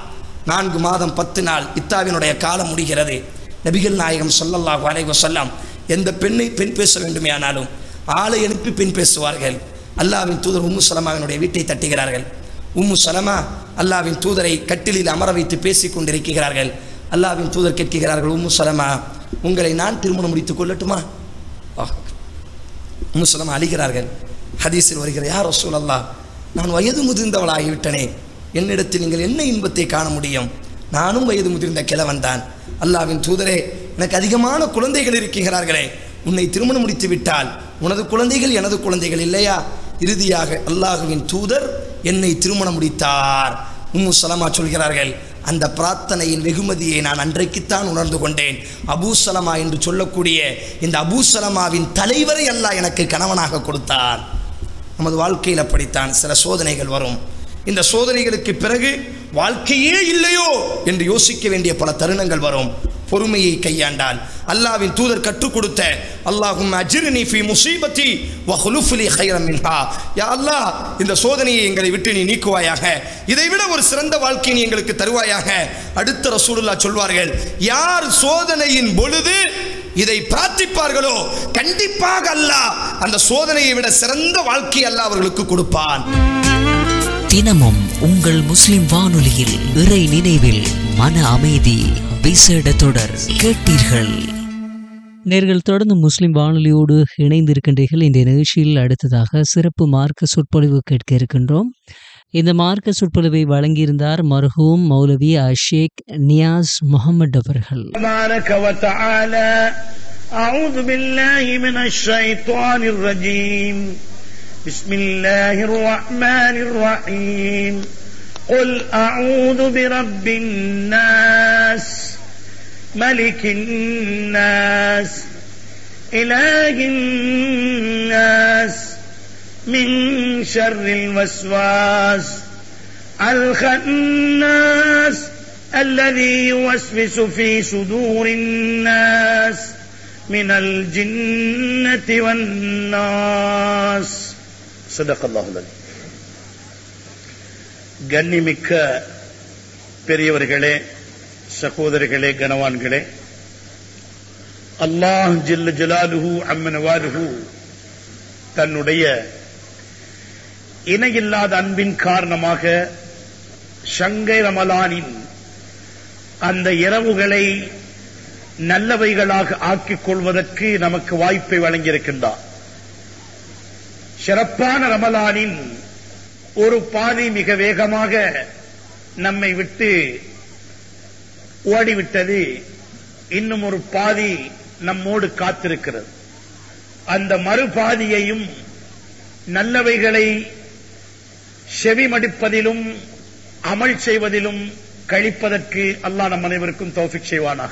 4 மாதம் 10 நாள் இத்தாவினுடைய காலம் முடிகிறது. நபிகள் நாயகம் ஸல்லல்லாஹு அலைஹி வஸல்லம் எந்த பெண் பேச வேண்டுமே ஆனாலும் ஆளை அனுப்பி பெண் பேசுவார்கள். அல்லாஹ்வின் தூதர் உம்மு சலமாவினுடைய வீட்டை தட்டுகிறார்கள். உம்மு சலமா அல்லாஹ்வின் தூதரை கட்டிலில் அமர வைத்து பேசிக் கொண்டிருக்கிறார்கள். அல்லாஹ்வின் தூதர் கேட்கிறார்கள், உம்மு சலமா, உங்களை நான் திருமணம் முடித்துக் கொள்ளட்டுமா? உம்மு சலமா அழுகிறார்கள். ஹதீஸில் வருகிற, யா ரசூலல்லாஹ், நான் வயது முதிர்ந்தவளாகிவிட்டனே, என்னிடத்தில் நீங்கள் என்ன இன்பத்தை காண முடியும்? நானும் வயது முதிர்ந்த கிழவன் தான். அல்லாஹ்வின் தூதரே, எனக்கு அதிகமான குழந்தைகள் இருக்கிறார்களே, உன்னை திருமணம் முடித்து விட்டால் உனது குழந்தைகள் எனது குழந்தைகள் இல்லையா? இறுதியாக அல்லாஹ்வின் தூதர் என்னை திருமணம் முடித்தார். உம்மு சலமா சொல்கிறார்கள், அந்த பிரார்த்தனையின் வெகுமதியை நான் அன்றைக்குத்தான் உணர்ந்து கொண்டேன். அபூ சலமா என்று சொல்லக்கூடிய இந்த அபூ சலமாவின் தலைவரை அல்லாஹ் எனக்கு கணவனாக கொடுத்தான். நமது வாழ்க்கையில் அப்படித்தான் சில சோதனைகள் வரும். இந்த சோதனைகளுக்கு பிறகு வாழ்க்கையே இல்லையோ என்று யோசிக்க வேண்டிய பல தருணங்கள் வரும். பொறுமையை கையாண்டால் அல்லாஹ்வின் தூதர் கற்றுக் கொடுத்த அல்லாஹும்ம அஜிர்னி ஃபீ முஸீபத்தி வ குலுஃப் லி கைரம் மின்ஹா, யா அல்லாஹ் இந்த சோதனையை எங்களை விட்டு நீ நீக்குவாயாக, இதைவிட ஒரு சிறந்த வாழ்க்கையை நீ எங்களுக்கு தருவாயாக. அடுத்த ரசூலுல்லாஹ் சொல்வார்கள், யார் சோதனையின் பொழுது இதை பிரார்த்திப்பார்களோ கண்டிப்பாக அல்லாஹ் அந்த சோதனையை விட சிறந்த வாழ்க்கை அல்லாஹ் அவர்களுக்கு கொடுப்பான். தினமும் உங்கள் முஸ்லிம் வானொலியில் இறை நினைவில் மன அமைதி விசேட தொடர் கேட்டீர்கள். நேர்கள் தொடர்ந்து முஸ்லிம் வானொலியோடு இணைந்திருக்கின்றீர்கள். இந்த நிகழ்ச்சியில் அடுத்ததாக சிறப்பு மார்க்க சொற்பொழிவு கேட்க இருக்கின்றோம். இந்த மார்க்க சொற்பொழிவை வழங்கியிருந்தார் மர்ஹூம் மௌலவி ஷேக் நியாஸ் முகமது அவர்கள். بسم الله الرحمن الرحيم قل أعوذ برب الناس ملك الناس إله الناس من شر الوسواس الخناس الذي يوسوس في صدور الناس من الجنة والناس صدق الله العظيم. கண்ணிமிக்க பெரியவர்களே, சகோதரர்களே, கனவான்களே, அல்லாஹ் ஜல்ல ஜலாலுஹு அம்ம நவாலுஹு தன்னுடைய இணையில்லாத அன்பின் காரணமாக ஷங்கை ரமலானின் அந்த இரவுகளை நல்லவைகளாக ஆக்கிக் கொள்வதற்கு நமக்கு வாய்ப்பை வழங்கியிருக்கின்றார். சிறப்பான ரமலானின் ஒரு பாதி மிக வேகமாக நம்மை விட்டு ஓடிவிட்டது. இன்னும் ஒரு பாதி நம்மோடு காத்திருக்கிறது. அந்த மறுபாதியையும் நல்லவைகளை செவிமடிப்பதிலும் அமல் செய்வதிலும் கழிப்பதற்கு அல்லாஹ் நம் அனைவருக்கும் தௌஃபீக் செய்வானாக.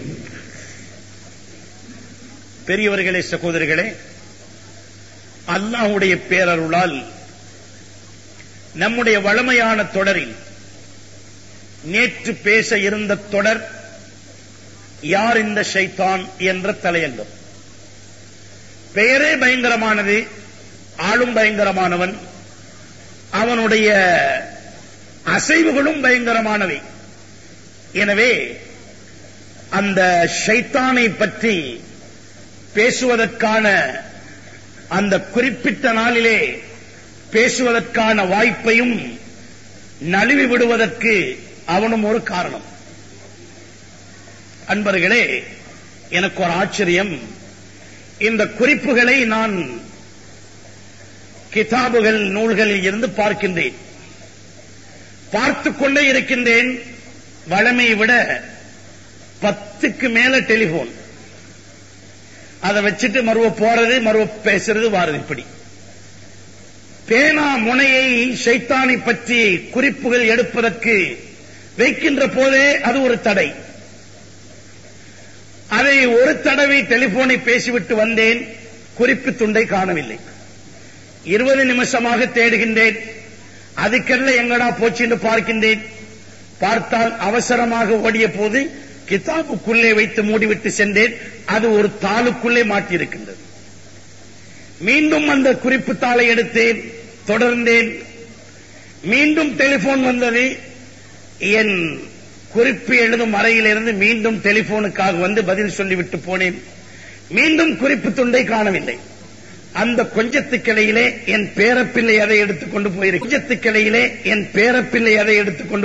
பெரியவர்களே, சகோதரர்களே, அல்லாஹ்வுடைய பேரருளால் நம்முடைய வளமையான தொடரில் நேற்று பேச இருந்த தொடர் யார் இந்த ஷைத்தான் என்ற தலையங்கம். பெயரே பயங்கரமானது, ஆளும் பயங்கரமானவன், அவனுடைய அசைவுகளும் பயங்கரமானவை. எனவே அந்த ஷைத்தானை பற்றி பேசுவதற்கான அந்த குறிப்பிட்ட நாளிலே பேசுவதற்கான வாய்ப்பையும் நழுவி விடுவதற்கு அவனும் ஒரு காரணம். அன்பர்களே, எனக்கு ஒரு ஆச்சரியம். இந்த குறிப்புகளை நான் கிதாபுகள் நூல்களில் இருந்து பார்க்கின்றேன், பார்த்துக் கொண்டே இருக்கின்றேன். வழமையை விட 10க்கு மேல டெலிபோன், அதை வச்சுட்டு மறுவ போறது, மறுவ பேசுறது, வாரது. இப்படி பேனா முனையை ஷைத்தானை பற்றி குறிப்புகள் எடுப்பதற்கு வைக்கின்ற போதே அது ஒரு தடை. அதை ஒரு தடவை டெலிபோனை பேசிவிட்டு வந்தேன், குறிப்பு துண்டை காணவில்லை. 20 நிமிஷமாக தேடுகின்றேன், அதுக்கெல்லாம் எங்கடா போச்சு என்று பார்க்கின்றேன். பார்த்தால் அவசரமாக ஓடிய போது கிதாபுக்குள்ளே வைத்து மூடிவிட்டு சென்றேன். அது ஒரு தாளுக்குள்ளே மாட்டியிருக்கின்றது. மீண்டும் அந்த குறிப்பு தாளை எடுத்தேன், தொடர்ந்தேன். மீண்டும் டெலிபோன் வந்தது. என் குறிப்பு எழுதும் அறையிலிருந்து மீண்டும் டெலிபோனுக்காக வந்து பதில் சொல்லிவிட்டு போனேன். மீண்டும் குறிப்பு துண்டை காணவில்லை. அந்த கொஞ்சத்துக்கிடையிலே என் பேரப்பிள்ளை அதை எடுத்துக்கொண்டு போயிருக்கிறார். கொஞ்சத்துக்கிடையிலே என் பேரப்பிள்ளை அதை எடுத்துக்கொண்டு